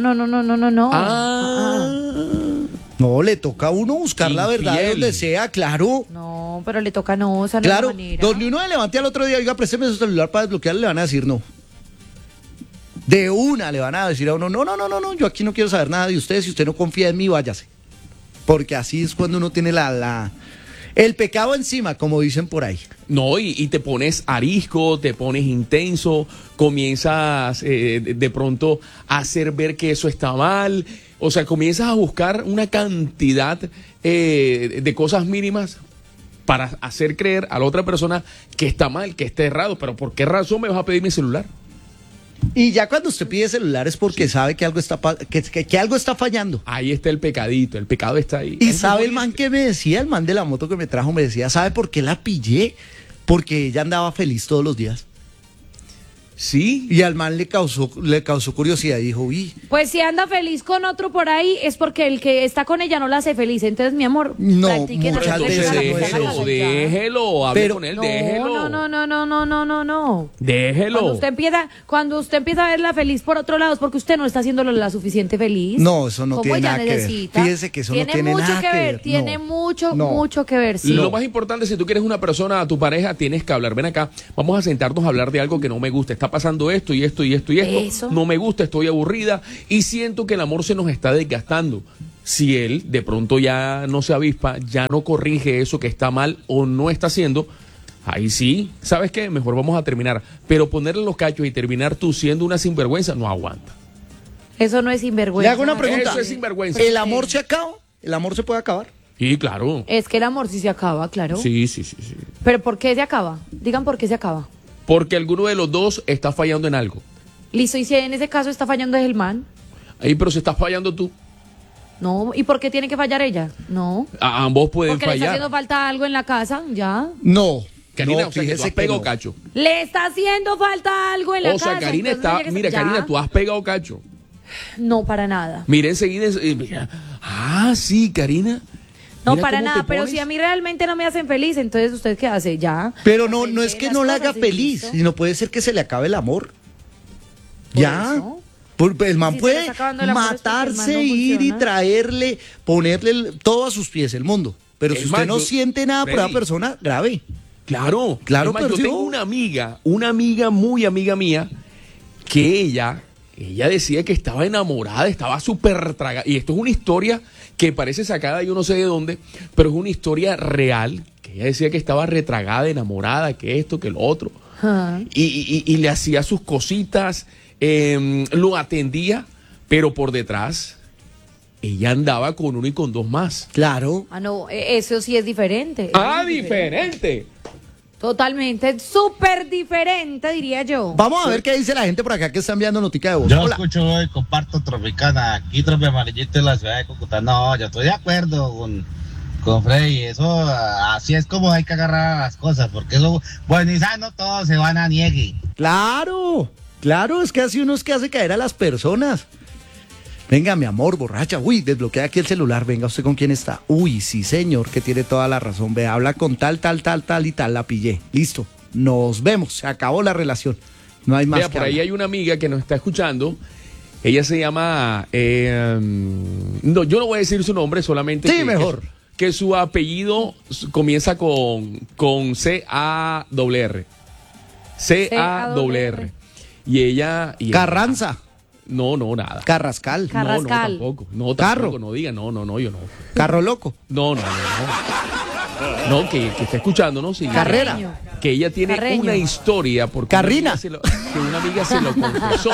[SPEAKER 1] No, le toca a uno buscar la verdad de
[SPEAKER 4] Infiel.
[SPEAKER 1] donde sea, claro.
[SPEAKER 5] No, pero le toca no, esa no
[SPEAKER 1] Claro,
[SPEAKER 5] es la manera.
[SPEAKER 1] donde uno le levante al otro día, oiga, présteme su celular para desbloquearle, le van a decir no. De una le van a decir a uno, no, yo aquí no quiero saber nada de usted, si usted no confía en mí, váyase. Porque así es cuando uno tiene el pecado encima, como dicen por ahí.
[SPEAKER 4] No, y te pones arisco, te pones intenso, comienzas de pronto a hacer ver que eso está mal. O sea, comienzas a buscar una cantidad de cosas mínimas para hacer creer a la otra persona que está mal, que está errado. Pero ¿por qué razón me vas a pedir mi celular?
[SPEAKER 1] Y ya cuando usted pide celular es porque sabe que algo está que algo está fallando.
[SPEAKER 4] Ahí está el pecadito, el pecado está ahí.
[SPEAKER 1] Y
[SPEAKER 4] Eso
[SPEAKER 1] sabe
[SPEAKER 4] es
[SPEAKER 1] el man que me decía, el man de la moto que me trajo, me decía, ¿sabe por qué la pillé? Porque ella andaba feliz todos los días.
[SPEAKER 4] Sí.
[SPEAKER 1] Y al man le causó curiosidad y dijo, uy,
[SPEAKER 5] Pues si anda feliz con otro por ahí, es porque el que está con ella no la hace feliz. Entonces, mi amor,
[SPEAKER 1] No,
[SPEAKER 5] practiquen
[SPEAKER 1] muchas
[SPEAKER 5] antes de
[SPEAKER 1] veces
[SPEAKER 5] llegar a la
[SPEAKER 1] no es
[SPEAKER 5] casa
[SPEAKER 1] eso.
[SPEAKER 5] ya.
[SPEAKER 4] Déjelo, hable
[SPEAKER 1] Pero-
[SPEAKER 4] con él,
[SPEAKER 5] No,
[SPEAKER 4] déjelo.
[SPEAKER 5] no.
[SPEAKER 4] Déjelo.
[SPEAKER 5] Cuando usted empieza a verla feliz por otro lado, es porque usted no está haciéndolo la suficiente feliz.
[SPEAKER 1] No, eso no
[SPEAKER 5] Como
[SPEAKER 1] tiene
[SPEAKER 5] ella
[SPEAKER 1] nada que ver.
[SPEAKER 5] necesita.
[SPEAKER 1] Fíjese que eso no tiene
[SPEAKER 5] mucho
[SPEAKER 1] nada
[SPEAKER 5] que
[SPEAKER 1] que
[SPEAKER 5] ver.
[SPEAKER 1] ver.
[SPEAKER 5] Tiene
[SPEAKER 1] No.
[SPEAKER 5] mucho,
[SPEAKER 1] No.
[SPEAKER 5] mucho que ver, sí.
[SPEAKER 4] Lo más importante, si tú quieres una persona, a tu pareja, tienes que hablar. Ven acá, vamos a sentarnos a hablar de algo que no me gusta. Está pasando esto y esto y esto y esto.
[SPEAKER 5] Eso.
[SPEAKER 4] No me gusta, estoy aburrida y siento que el amor se nos está desgastando. Si él de pronto ya no se avispa, ya no corrige eso que está mal o no está haciendo, ahí sí, ¿sabes qué? Mejor vamos a terminar. Pero ponerle los cachos y terminar tú siendo una sinvergüenza no aguanta.
[SPEAKER 5] Eso no es sinvergüenza.
[SPEAKER 1] Le hago una pregunta.
[SPEAKER 4] Eso es sinvergüenza.
[SPEAKER 1] ¿El amor se acaba? ¿El amor se puede acabar?
[SPEAKER 4] Sí, claro.
[SPEAKER 5] Es que el amor sí se acaba, claro.
[SPEAKER 4] Sí.
[SPEAKER 5] Pero ¿por qué se acaba? Digan por qué se acaba.
[SPEAKER 4] Porque alguno de los dos está fallando en algo.
[SPEAKER 5] Listo, y si en ese caso está fallando es el man.
[SPEAKER 4] Ahí, pero si estás fallando tú,
[SPEAKER 5] No, ¿y por qué tiene que fallar ella? No.
[SPEAKER 4] ambos pueden
[SPEAKER 5] Porque le está
[SPEAKER 4] fallar.
[SPEAKER 5] haciendo falta algo en la casa, ya.
[SPEAKER 1] No.
[SPEAKER 4] Karina,
[SPEAKER 1] no,
[SPEAKER 4] o sea, que tú
[SPEAKER 1] fíjese
[SPEAKER 4] has pegado
[SPEAKER 1] no.
[SPEAKER 4] cacho.
[SPEAKER 5] Le está haciendo falta algo en la
[SPEAKER 4] O
[SPEAKER 5] casa.
[SPEAKER 4] sea, Karina
[SPEAKER 5] entonces
[SPEAKER 4] está,
[SPEAKER 5] ella que
[SPEAKER 4] mira,
[SPEAKER 5] ya.
[SPEAKER 4] Karina, tú has pegado cacho.
[SPEAKER 5] No, para nada.
[SPEAKER 4] Mira enseguida, mira. Sí, Karina.
[SPEAKER 5] No,
[SPEAKER 4] Mira
[SPEAKER 5] para
[SPEAKER 4] cómo
[SPEAKER 5] nada,
[SPEAKER 4] te
[SPEAKER 5] pero
[SPEAKER 4] pones.
[SPEAKER 5] si a mí realmente no me hacen feliz, entonces ¿usted qué hace? Ya.
[SPEAKER 1] Pero no es que
[SPEAKER 5] Las
[SPEAKER 1] no la
[SPEAKER 5] cosas
[SPEAKER 1] haga
[SPEAKER 5] y
[SPEAKER 1] feliz,
[SPEAKER 5] listo.
[SPEAKER 1] sino puede ser que se le acabe el amor.
[SPEAKER 5] Por
[SPEAKER 1] Ya.
[SPEAKER 5] eso.
[SPEAKER 1] El man
[SPEAKER 5] Si se le
[SPEAKER 1] puede
[SPEAKER 5] está acabando el amor es porque el man
[SPEAKER 1] matarse,
[SPEAKER 5] no
[SPEAKER 1] ir y
[SPEAKER 5] funciona.
[SPEAKER 1] traerle, ponerle todo a sus pies el mundo. Pero
[SPEAKER 4] El
[SPEAKER 1] si usted
[SPEAKER 4] man,
[SPEAKER 1] no
[SPEAKER 4] yo-
[SPEAKER 1] siente nada por esa
[SPEAKER 4] Freddy.
[SPEAKER 1] persona, grave.
[SPEAKER 4] Claro,
[SPEAKER 1] Claro,
[SPEAKER 4] es más,
[SPEAKER 1] pero
[SPEAKER 4] yo
[SPEAKER 1] sí,
[SPEAKER 4] tengo
[SPEAKER 1] oh.
[SPEAKER 4] una amiga muy amiga mía, que ella decía que estaba enamorada, estaba súper tragada. Y esto es una historia que parece sacada yo no sé de dónde, pero es una historia real, que ella decía que estaba retragada, enamorada, que esto, que lo otro.
[SPEAKER 5] Ah.
[SPEAKER 4] Y le hacía sus cositas, lo atendía, pero por detrás ella andaba con uno y con dos más.
[SPEAKER 1] Claro.
[SPEAKER 5] Ah, no, eso sí es diferente.
[SPEAKER 4] Diferente.
[SPEAKER 5] Totalmente, súper diferente, diría yo.
[SPEAKER 1] Vamos a ver qué dice la gente por acá que está enviando notica de voz.
[SPEAKER 10] Yo
[SPEAKER 1] Hola.
[SPEAKER 10] escucho hoy, comparto Tropicana, aquí Trope Amarillito en la ciudad de Cúcuta. No, yo estoy de acuerdo con Freddy, eso así es como hay que agarrar las cosas, porque eso, bueno y sano, todos se van a niegue.
[SPEAKER 1] Claro, es que así uno es que hace caer a las personas. Venga, mi amor, borracha. Uy, desbloquea aquí el celular. Venga, ¿usted con quién está? Uy, sí, señor, que tiene toda la razón. Ve, habla con tal y tal. La pillé. Listo. Nos vemos. Se acabó la relación. No hay más
[SPEAKER 4] Vea,
[SPEAKER 1] que
[SPEAKER 4] por ahí
[SPEAKER 1] hablar.
[SPEAKER 4] hay una amiga que nos está escuchando. Ella se llama. No, yo no voy a decir su nombre, solamente.
[SPEAKER 1] Sí, mejor.
[SPEAKER 4] Que su apellido comienza con C-A-R-R. C-A-R-R. Y ella.
[SPEAKER 1] Carranza.
[SPEAKER 4] No, nada.
[SPEAKER 1] Carrascal.
[SPEAKER 5] Carrascal.
[SPEAKER 4] No, tampoco. No,
[SPEAKER 1] Carro.
[SPEAKER 4] tampoco, no diga. No, yo no.
[SPEAKER 1] Carro loco.
[SPEAKER 4] No. No, que está escuchando, ¿no? Sí.
[SPEAKER 1] Carrera.
[SPEAKER 4] Que ella tiene
[SPEAKER 5] Carreño.
[SPEAKER 4] una historia porque
[SPEAKER 1] Carrina.
[SPEAKER 4] que una amiga se lo confesó.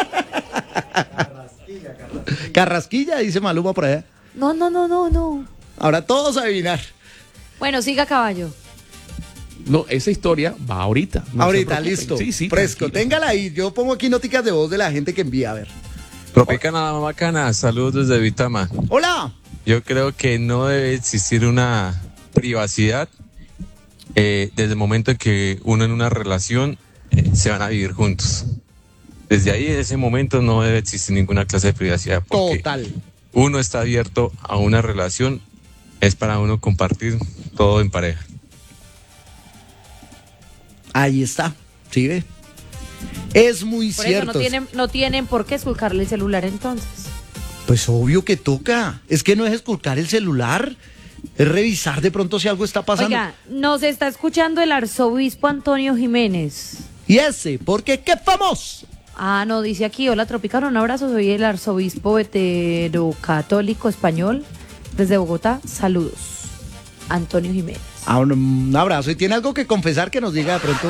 [SPEAKER 1] Carrasquilla, dice Maluma por allá.
[SPEAKER 5] No.
[SPEAKER 1] Ahora todos a adivinar.
[SPEAKER 5] Bueno, siga caballo.
[SPEAKER 4] No, esa historia va ahorita. no se
[SPEAKER 1] Ahorita,
[SPEAKER 4] preocupen.
[SPEAKER 1] listo.
[SPEAKER 4] Sí,
[SPEAKER 1] Fresco.
[SPEAKER 4] tranquilo.
[SPEAKER 1] Téngala ahí. Yo pongo aquí noticas de voz de la gente que envía. A ver.
[SPEAKER 11] Tropicana bacana, saludos desde Vitama.
[SPEAKER 1] Hola.
[SPEAKER 11] Yo creo que no debe existir una privacidad desde el momento en que uno en una relación se van a vivir juntos. Desde ahí, en ese momento, no debe existir ninguna clase de privacidad. Porque
[SPEAKER 1] Total.
[SPEAKER 11] uno está abierto a una relación, es para uno compartir todo en pareja.
[SPEAKER 1] Ahí está. ¿Sí ve? Es muy
[SPEAKER 5] Por
[SPEAKER 1] cierto.
[SPEAKER 5] eso no tienen por qué esculcarle el celular entonces.
[SPEAKER 1] Pues obvio que toca. Es que no es esculcar el celular. Es revisar de pronto si algo está pasando.
[SPEAKER 5] Oiga, nos está escuchando el arzobispo Antonio Jiménez.
[SPEAKER 1] Y ese, porque qué famoso.
[SPEAKER 5] Ah, no, dice aquí, hola Tropicana, un abrazo, soy el arzobispo veterocatólico español desde Bogotá, saludos. Antonio Jiménez.
[SPEAKER 1] Ah, un abrazo. Y tiene algo que confesar que nos diga de pronto.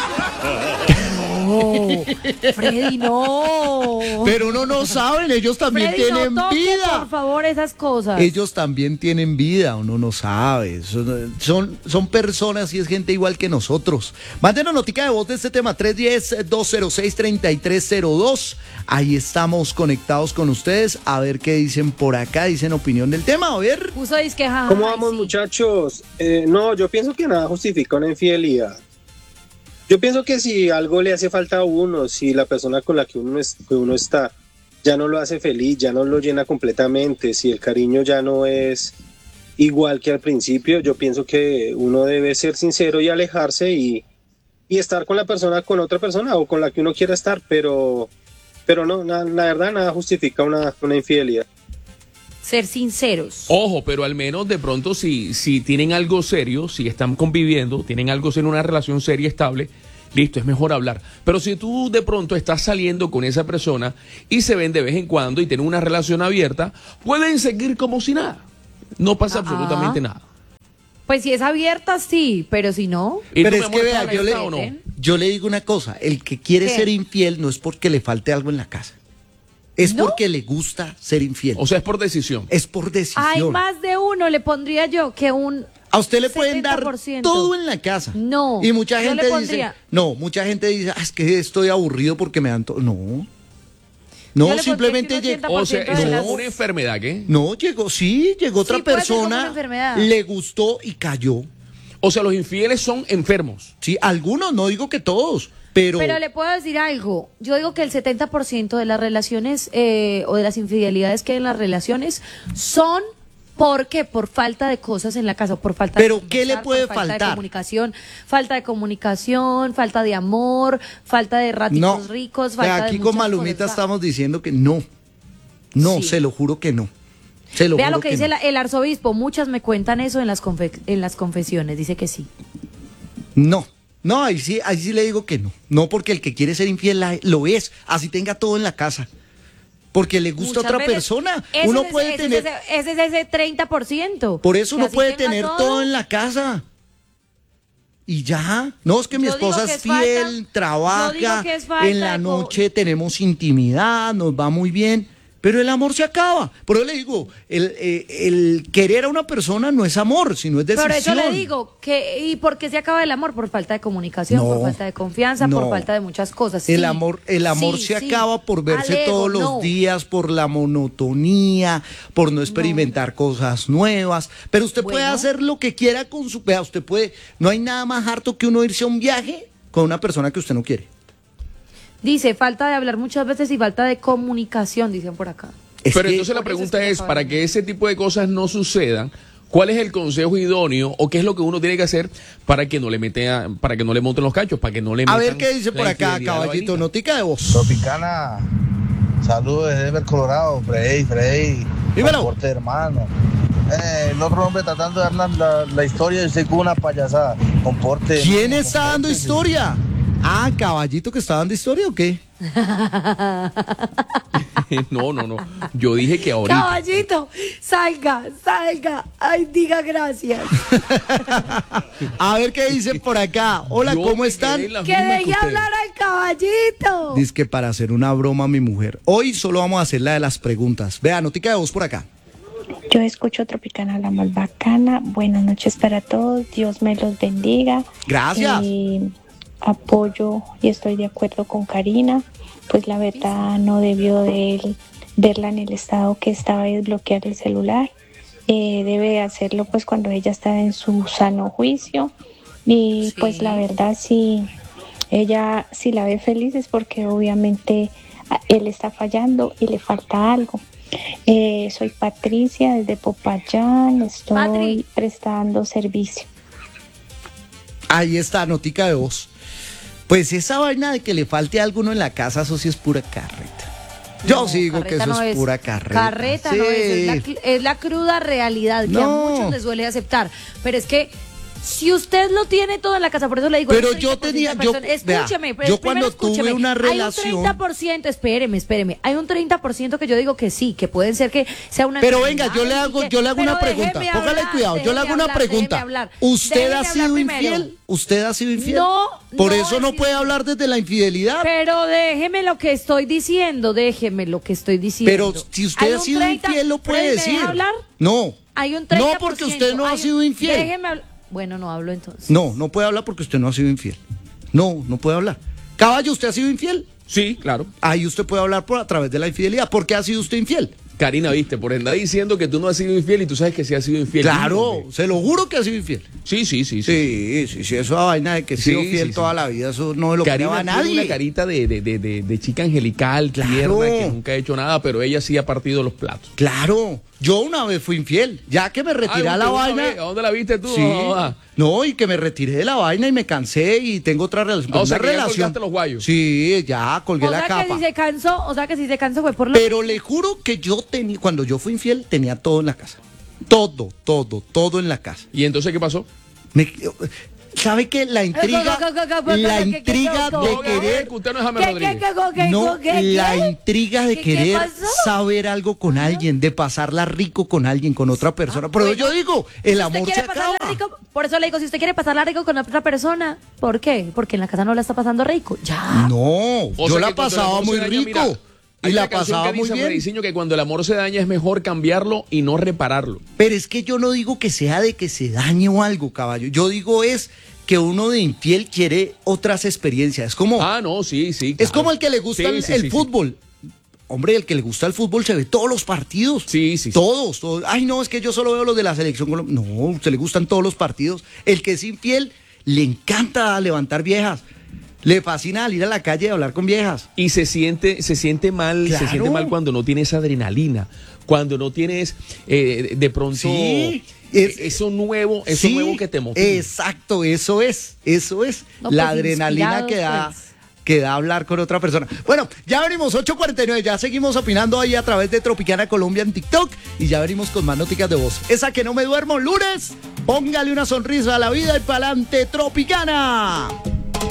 [SPEAKER 5] No, Freddy, no.
[SPEAKER 1] Pero uno no saben, ellos también
[SPEAKER 5] Freddy,
[SPEAKER 1] tienen
[SPEAKER 5] no toque,
[SPEAKER 1] vida.
[SPEAKER 5] por favor, esas cosas.
[SPEAKER 1] Ellos también tienen vida, uno no sabe. Son personas y es gente igual que nosotros. Mándenos notica de voz de este tema, 310-206-3302. Ahí estamos conectados con ustedes. A ver qué dicen por acá, dicen opinión del tema. A ver.
[SPEAKER 5] Puso disque, jaja,
[SPEAKER 12] ¿Cómo
[SPEAKER 5] ay,
[SPEAKER 12] vamos,
[SPEAKER 5] sí.
[SPEAKER 12] muchachos? No, yo pienso que nada justifica una infidelidad. Yo pienso que si algo le hace falta a uno, si la persona con la que uno está ya no lo hace feliz, ya no lo llena completamente, si el cariño ya no es igual que al principio, yo pienso que uno debe ser sincero y alejarse y estar con la persona, con otra persona o con la que uno quiera estar, pero no, la verdad nada justifica una infidelidad.
[SPEAKER 5] Ser sinceros.
[SPEAKER 4] Ojo, pero al menos de pronto si tienen algo serio, si están conviviendo, tienen algo serio, una relación seria, estable, listo, es mejor hablar. Pero si tú de pronto estás saliendo con esa persona y se ven de vez en cuando y tienen una relación abierta, pueden seguir como si nada. No pasa absolutamente nada.
[SPEAKER 5] Pues si es abierta, sí, pero si no...
[SPEAKER 1] Pero es que vea, yo le digo una cosa, el que quiere ser infiel no es porque le falte algo en la casa. Es porque le gusta ser infiel.
[SPEAKER 4] O sea, es por decisión.
[SPEAKER 1] Es por decisión.
[SPEAKER 5] Hay más de uno, le pondría yo, que un...
[SPEAKER 1] A usted le pueden dar todo en la casa.
[SPEAKER 5] No.
[SPEAKER 1] Y mucha gente dice, mucha gente dice, es que estoy aburrido porque me dan todo. No, simplemente llegó.
[SPEAKER 4] O sea, es una enfermedad, ¿qué?
[SPEAKER 1] No, llegó otra persona, le gustó y cayó.
[SPEAKER 4] O sea, los infieles son enfermos.
[SPEAKER 1] Sí, algunos, no digo que todos. Pero
[SPEAKER 5] le puedo decir algo. Yo digo que el 70% de las relaciones o de las infidelidades que hay en las relaciones son por falta de cosas en la casa, por falta
[SPEAKER 1] ¿Pero
[SPEAKER 5] de
[SPEAKER 1] qué le puede
[SPEAKER 5] falta
[SPEAKER 1] faltar?
[SPEAKER 5] Falta de comunicación, falta de amor, falta de ratitos ricos, falta
[SPEAKER 1] aquí
[SPEAKER 5] de
[SPEAKER 1] con Malumita estamos diciendo que no. No, se lo juro que no.
[SPEAKER 5] Vea lo que dice el arzobispo. Muchas me cuentan eso en las confesiones. Dice que sí.
[SPEAKER 1] No, ahí sí le digo que no. No, porque el que quiere ser infiel lo es, así tenga todo en la casa. Porque le gusta a otra persona. Uno puede tener...
[SPEAKER 5] Ese es ese 30%.
[SPEAKER 1] Por eso uno puede tener todo en la casa. Y ya. No, es que mi esposa es fiel, trabaja, en la noche tenemos intimidad, nos va muy bien. Pero el amor se acaba. Por eso le digo, el querer a una persona no es amor, sino es decisión.
[SPEAKER 5] Por eso le digo, ¿y por qué se acaba el amor? Por falta de comunicación, por falta de confianza, por falta de muchas cosas.
[SPEAKER 1] El amor se acaba por verse todos los días, por la monotonía, por no experimentar cosas nuevas. Pero usted puede hacer lo que quiera con su... Vea, usted puede... No hay nada más harto que uno irse a un viaje con una persona que usted no quiere.
[SPEAKER 5] Dice, falta de hablar muchas veces y falta de comunicación, dicen por acá.
[SPEAKER 4] Pero entonces la pregunta es, para que ese tipo de cosas no sucedan, ¿cuál es el consejo idóneo o qué es lo que uno tiene que hacer para que no le monten los cachos, para que no le metan?
[SPEAKER 1] A ver qué dice por acá, caballito, notica de voz.
[SPEAKER 10] Tropicana, saludos desde Denver, Colorado, Freddy.
[SPEAKER 1] Dímelo.
[SPEAKER 10] Porte, hermano. El otro hombre tratando de dar la historia y usted con una payasada. Comporte.
[SPEAKER 1] ¿Quién está dando historia? Ah, caballito que está dando historia o qué?
[SPEAKER 4] No. Yo dije que ahorita.
[SPEAKER 5] Caballito, salga. Ay, diga gracias.
[SPEAKER 1] A ver qué dicen por acá. Hola, ¿cómo están?
[SPEAKER 5] Que deje hablar al caballito.
[SPEAKER 1] Dice que para hacer una broma a mi mujer. Hoy solo vamos a hacer la de las preguntas. Vea, notica de voz por acá.
[SPEAKER 13] Yo escucho Tropicana, la más bacana. Buenas noches para todos. Dios me los bendiga.
[SPEAKER 1] Gracias.
[SPEAKER 13] Apoyo y estoy de acuerdo con Karina, pues la verdad no debió de él verla en el estado que estaba y desbloquear el celular. Debe hacerlo pues cuando ella está en su sano juicio y pues la verdad si ella si la ve feliz es porque obviamente él está fallando y le falta algo. Soy Patricia desde Popayán, estoy prestando servicio.
[SPEAKER 1] Ahí está, notica de voz. Pues esa vaina de que le falte a alguno en la casa, eso sí es pura carreta. Yo sí digo que eso es pura carreta.
[SPEAKER 5] Carreta no es la cruda realidad que a muchos les suele aceptar. Pero es que si usted lo tiene todo en la casa, por eso le digo.
[SPEAKER 1] Pero yo cuando tuve una relación.
[SPEAKER 5] Hay un 30%, espéreme. Hay un 30% que yo digo que sí, que pueden ser que sea una.
[SPEAKER 1] Pero venga, yo le hago una pregunta. Póngale cuidado, yo le hago una pregunta. ¿Usted ha sido infiel? ¿Usted ha sido infiel?
[SPEAKER 5] No.
[SPEAKER 1] Por eso no puede hablar desde la infidelidad.
[SPEAKER 5] Pero déjeme lo que estoy diciendo.
[SPEAKER 1] Pero si usted ha sido infiel, lo puede decir.
[SPEAKER 5] ¿Me deja hablar?
[SPEAKER 1] No.
[SPEAKER 5] Hay un 30%.
[SPEAKER 1] No, porque usted no ha sido infiel.
[SPEAKER 5] Déjeme hablar. Bueno, no hablo entonces.
[SPEAKER 1] No puede hablar porque usted no ha sido infiel. No puede hablar. Caballo, ¿usted ha sido infiel?
[SPEAKER 4] Sí, claro.
[SPEAKER 1] Ahí usted puede hablar a través de la infidelidad. ¿Por qué ha sido usted infiel?
[SPEAKER 4] Karina, viste, por andar diciendo que tú no has sido infiel y tú sabes que sí has sido infiel.
[SPEAKER 1] Claro, se lo juro que ha sido infiel.
[SPEAKER 4] Sí.
[SPEAKER 1] Sí, esa vaina de que he sido fiel toda la vida, eso no me lo
[SPEAKER 4] Karina
[SPEAKER 1] prueba nadie.
[SPEAKER 4] tiene una carita de chica angelical, tierna, que nunca ha hecho nada, pero ella sí ha partido los platos.
[SPEAKER 1] Claro, yo una vez fui infiel, ya que me retiré a la vaina.
[SPEAKER 4] ¿A dónde la viste tú?
[SPEAKER 1] Sí. No, y que me retiré de la vaina y me cansé y tengo otra relación.
[SPEAKER 4] O sea, que ya colgaste los guayos.
[SPEAKER 1] Sí, ya colgué la capa.
[SPEAKER 5] O sea que si se cansó fue por lo...
[SPEAKER 1] Pero le juro que yo tenía, cuando yo fui infiel, tenía todo en la casa. Todo en la casa.
[SPEAKER 4] ¿Y entonces qué pasó?
[SPEAKER 1] ¿Sabe qué? La intriga de querer...
[SPEAKER 4] Usted no es James Rodríguez.
[SPEAKER 1] La intriga de querer saber algo con alguien, de pasarla rico con alguien, con otra persona. Pero yo digo, el amor se acaba.
[SPEAKER 5] Por eso le digo, si usted quiere pasarla rico con otra persona, ¿por qué? Porque en la casa no la está pasando rico. Ya.
[SPEAKER 1] No, yo la pasaba muy rico. Y la pasaba muy bien.
[SPEAKER 4] Diseño que cuando el amor se daña es mejor cambiarlo y no repararlo.
[SPEAKER 1] Pero es que yo no digo que sea de que se dañe o algo, caballo. Yo digo es que uno de infiel quiere otras experiencias. Es como...
[SPEAKER 4] sí.
[SPEAKER 1] Claro. Es como el que le gusta el fútbol. Hombre, el que le gusta el fútbol se ve todos los partidos.
[SPEAKER 4] Sí.
[SPEAKER 1] Todos. Ay, no, es que yo solo veo los de la selección colombiana. No, a usted le gustan todos los partidos. El que es infiel le encanta levantar viejas. Le fascina salir a la calle y hablar con viejas.
[SPEAKER 4] Y se siente mal,
[SPEAKER 1] claro.
[SPEAKER 4] Se siente mal cuando no tienes adrenalina, cuando no tienes de pronto eso nuevo que te motiva.
[SPEAKER 1] Exacto, eso es.
[SPEAKER 5] No,
[SPEAKER 1] la
[SPEAKER 5] pues,
[SPEAKER 1] adrenalina que da hablar con otra persona. Bueno, ya venimos 8:49, ya seguimos opinando ahí a través de Tropicana Colombia en TikTok y ya venimos con más noticias de voz. Esa que no me duermo lunes, póngale una sonrisa a la vida y pa'lante Tropicana.